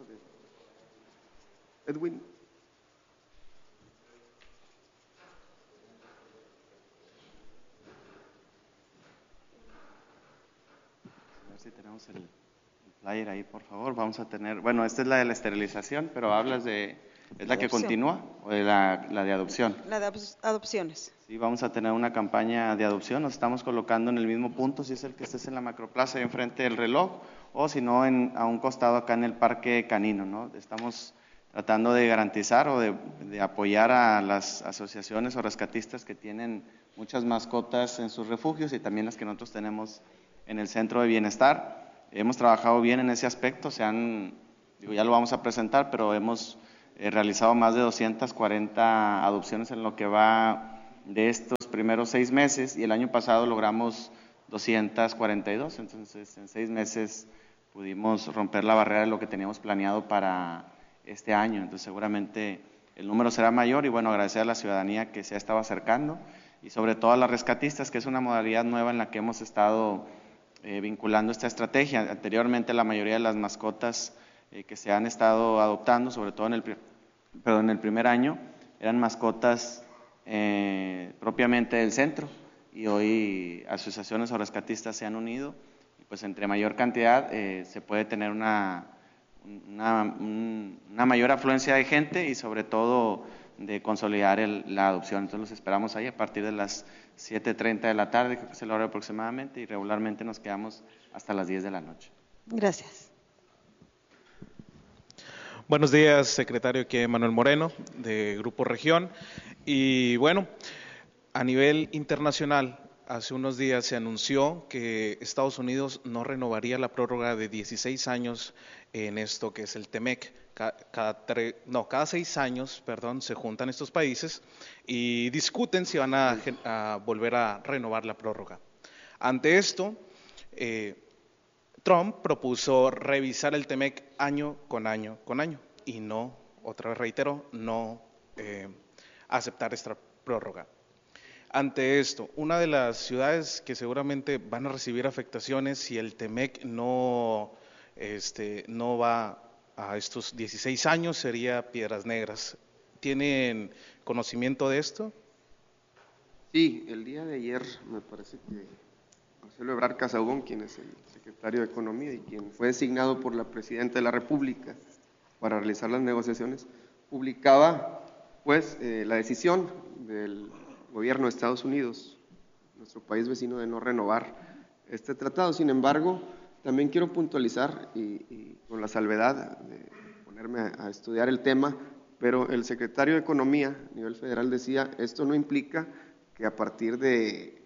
Speaker 19: De Edwin.
Speaker 21: ver si tenemos el, el flyer ahí, por favor. Vamos a tener, bueno, esta es la de la esterilización, pero hablas de, ¿es la que
Speaker 2: Adopción.
Speaker 21: continúa o de la, la de adopción?
Speaker 2: La de adop- adopciones.
Speaker 21: Sí, vamos a tener una campaña de adopción, nos estamos colocando en el mismo punto, si es el que estés en la macroplaza, ahí enfrente del reloj, o si no, en, a un costado acá en el parque canino, ¿no? Estamos tratando de garantizar o de, de apoyar a las asociaciones o rescatistas que tienen muchas mascotas en sus refugios y también las que nosotros tenemos en el centro de bienestar. Hemos trabajado bien en ese aspecto, se han, digo, ya lo vamos a presentar, pero hemos eh, realizado más de doscientas cuarenta adopciones en lo que va de estos primeros seis meses y el año pasado logramos doscientas cuarenta y dos, entonces en seis meses pudimos romper la barrera de lo que teníamos planeado para este año, entonces seguramente el número será mayor y bueno, agradecer a la ciudadanía que se ha estado acercando y sobre todo a las rescatistas, que es una modalidad nueva en la que hemos estado eh, vinculando esta estrategia. Anteriormente la mayoría de las mascotas eh, que se han estado adoptando, sobre todo en el, perdón, en el primer año, eran mascotas eh, propiamente del centro y hoy asociaciones o rescatistas se han unido y pues entre mayor cantidad eh, se puede tener una Una, una mayor afluencia de gente y sobre todo de consolidar el, la adopción. Entonces los esperamos ahí a partir de las siete treinta de la tarde, que es el horario aproximadamente, y regularmente nos quedamos hasta las diez de la noche.
Speaker 2: Gracias.
Speaker 6: Buenos días, secretario, aquí Manuel Moreno, de Grupo Región. Y bueno, a nivel internacional, hace unos días se anunció que Estados Unidos no renovaría la prórroga de dieciséis años en esto que es el T M E C. Cada, cada, tre, no, cada seis años, perdón, se juntan estos países y discuten si van a, a volver a renovar la prórroga. Ante esto, eh, Trump propuso revisar el T M E C año con año con año y no, otra vez reitero, no eh, aceptar esta prórroga. Ante esto, una de las ciudades que seguramente van a recibir afectaciones si el T M E C no, este, no va a estos dieciséis años sería Piedras Negras. ¿Tienen conocimiento de esto?
Speaker 19: Sí, el día de ayer me parece que Marcelo Ebrard Casaubon, quien es el secretario de Economía y quien fue designado por la Presidenta de la República para realizar las negociaciones, publicaba pues eh, la decisión del gobierno de Estados Unidos, nuestro país vecino, de no renovar este tratado. Sin embargo, también quiero puntualizar, y, y con la salvedad de ponerme a, a estudiar el tema, pero el secretario de Economía a nivel federal decía, esto no implica que a partir de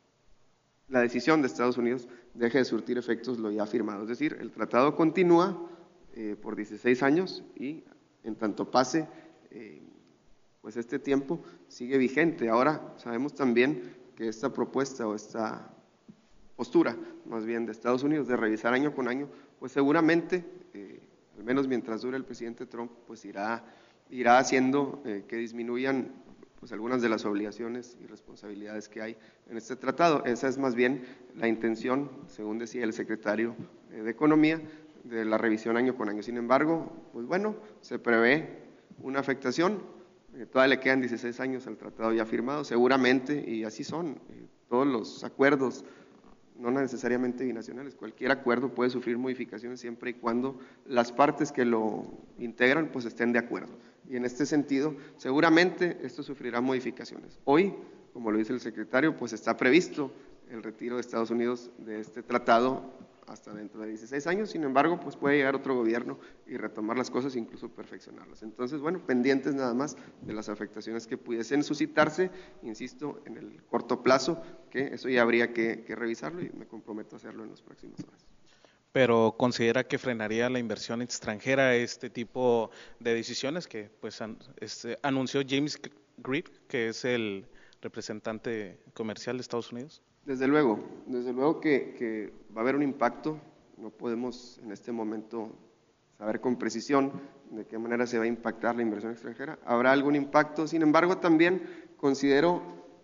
Speaker 19: la decisión de Estados Unidos deje de surtir efectos lo ya firmado. Es decir, el tratado continúa eh, por dieciséis años y en tanto pase eh, pues este tiempo sigue vigente. Ahora sabemos también que esta propuesta o esta postura, más bien de Estados Unidos, de revisar año con año, pues seguramente, eh, al menos mientras dure el presidente Trump, pues irá, irá haciendo eh, que disminuyan pues algunas de las obligaciones y responsabilidades que hay en este tratado. Esa es más bien la intención, según decía el secretario eh, de Economía, de la revisión año con año. Sin embargo, pues bueno, se prevé una afectación. Eh, todavía le quedan dieciséis años al tratado ya firmado, seguramente, y así son eh, todos los acuerdos, no necesariamente binacionales, cualquier acuerdo puede sufrir modificaciones siempre y cuando las partes que lo integran pues estén de acuerdo. Y en este sentido, seguramente esto sufrirá modificaciones. Hoy, como lo dice el secretario, pues está previsto el retiro de Estados Unidos de este tratado hasta dentro de dieciséis años, sin embargo, pues puede llegar otro gobierno y retomar las cosas, incluso perfeccionarlas. Entonces, bueno, pendientes nada más de las afectaciones que pudiesen suscitarse, insisto, en el corto plazo, que eso ya habría que, que revisarlo y me comprometo a hacerlo en las próximas horas.
Speaker 6: Pero considera que frenaría la inversión extranjera este tipo de decisiones que pues an, este, anunció James Grid, que es el representante comercial de Estados Unidos.
Speaker 19: Desde luego, desde luego que, que va a haber un impacto, no podemos en este momento saber con precisión de qué manera se va a impactar la inversión extranjera, habrá algún impacto, sin embargo también considero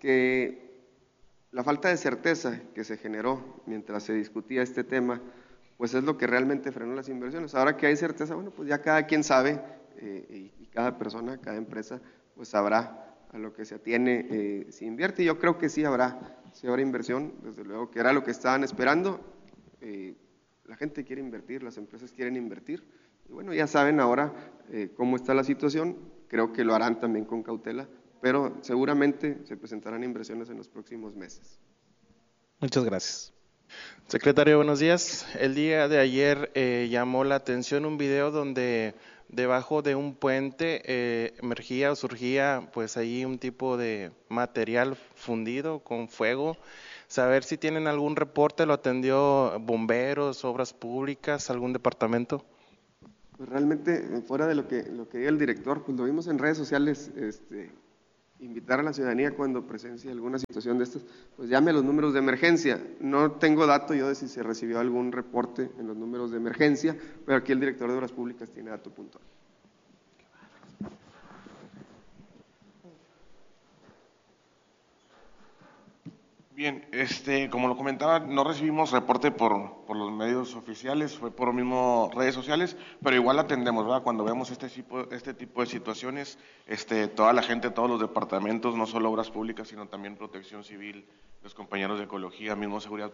Speaker 19: que la falta de certeza que se generó mientras se discutía este tema, pues es lo que realmente frenó las inversiones. Ahora que hay certeza, bueno, pues ya cada quien sabe eh, y, y cada persona, cada empresa, pues sabrá a lo que se atiene, eh, si invierte. Yo creo que sí habrá, sí habrá inversión, desde luego que era lo que estaban esperando. Eh, la gente quiere invertir, las empresas quieren invertir. Y bueno, ya saben ahora eh, cómo está la situación, creo que lo harán también con cautela, pero seguramente se presentarán inversiones en los próximos meses.
Speaker 6: Muchas gracias.
Speaker 7: Secretario, buenos días. El día de ayer eh, llamó la atención un video donde debajo de un puente eh, emergía o surgía pues ahí un tipo de material fundido con fuego. Saber si tienen algún reporte, lo atendió bomberos, obras públicas, algún departamento.
Speaker 19: Pues realmente, fuera de lo que, lo que diga el director, pues lo vimos en redes sociales, este, invitar a la ciudadanía cuando presencie alguna situación de estas, pues llame a los números de emergencia. No tengo dato yo de si se recibió algún reporte en los números de emergencia, pero aquí el director de Obras Públicas tiene dato puntual.
Speaker 20: Bien, este, como lo comentaba, no recibimos reporte por, por los medios oficiales, fue por lo mismo redes sociales, pero igual atendemos, ¿verdad? Cuando vemos este tipo, este tipo de situaciones, este, toda la gente, todos los departamentos, no solo obras públicas, sino también protección civil, los compañeros de ecología, mismo seguridad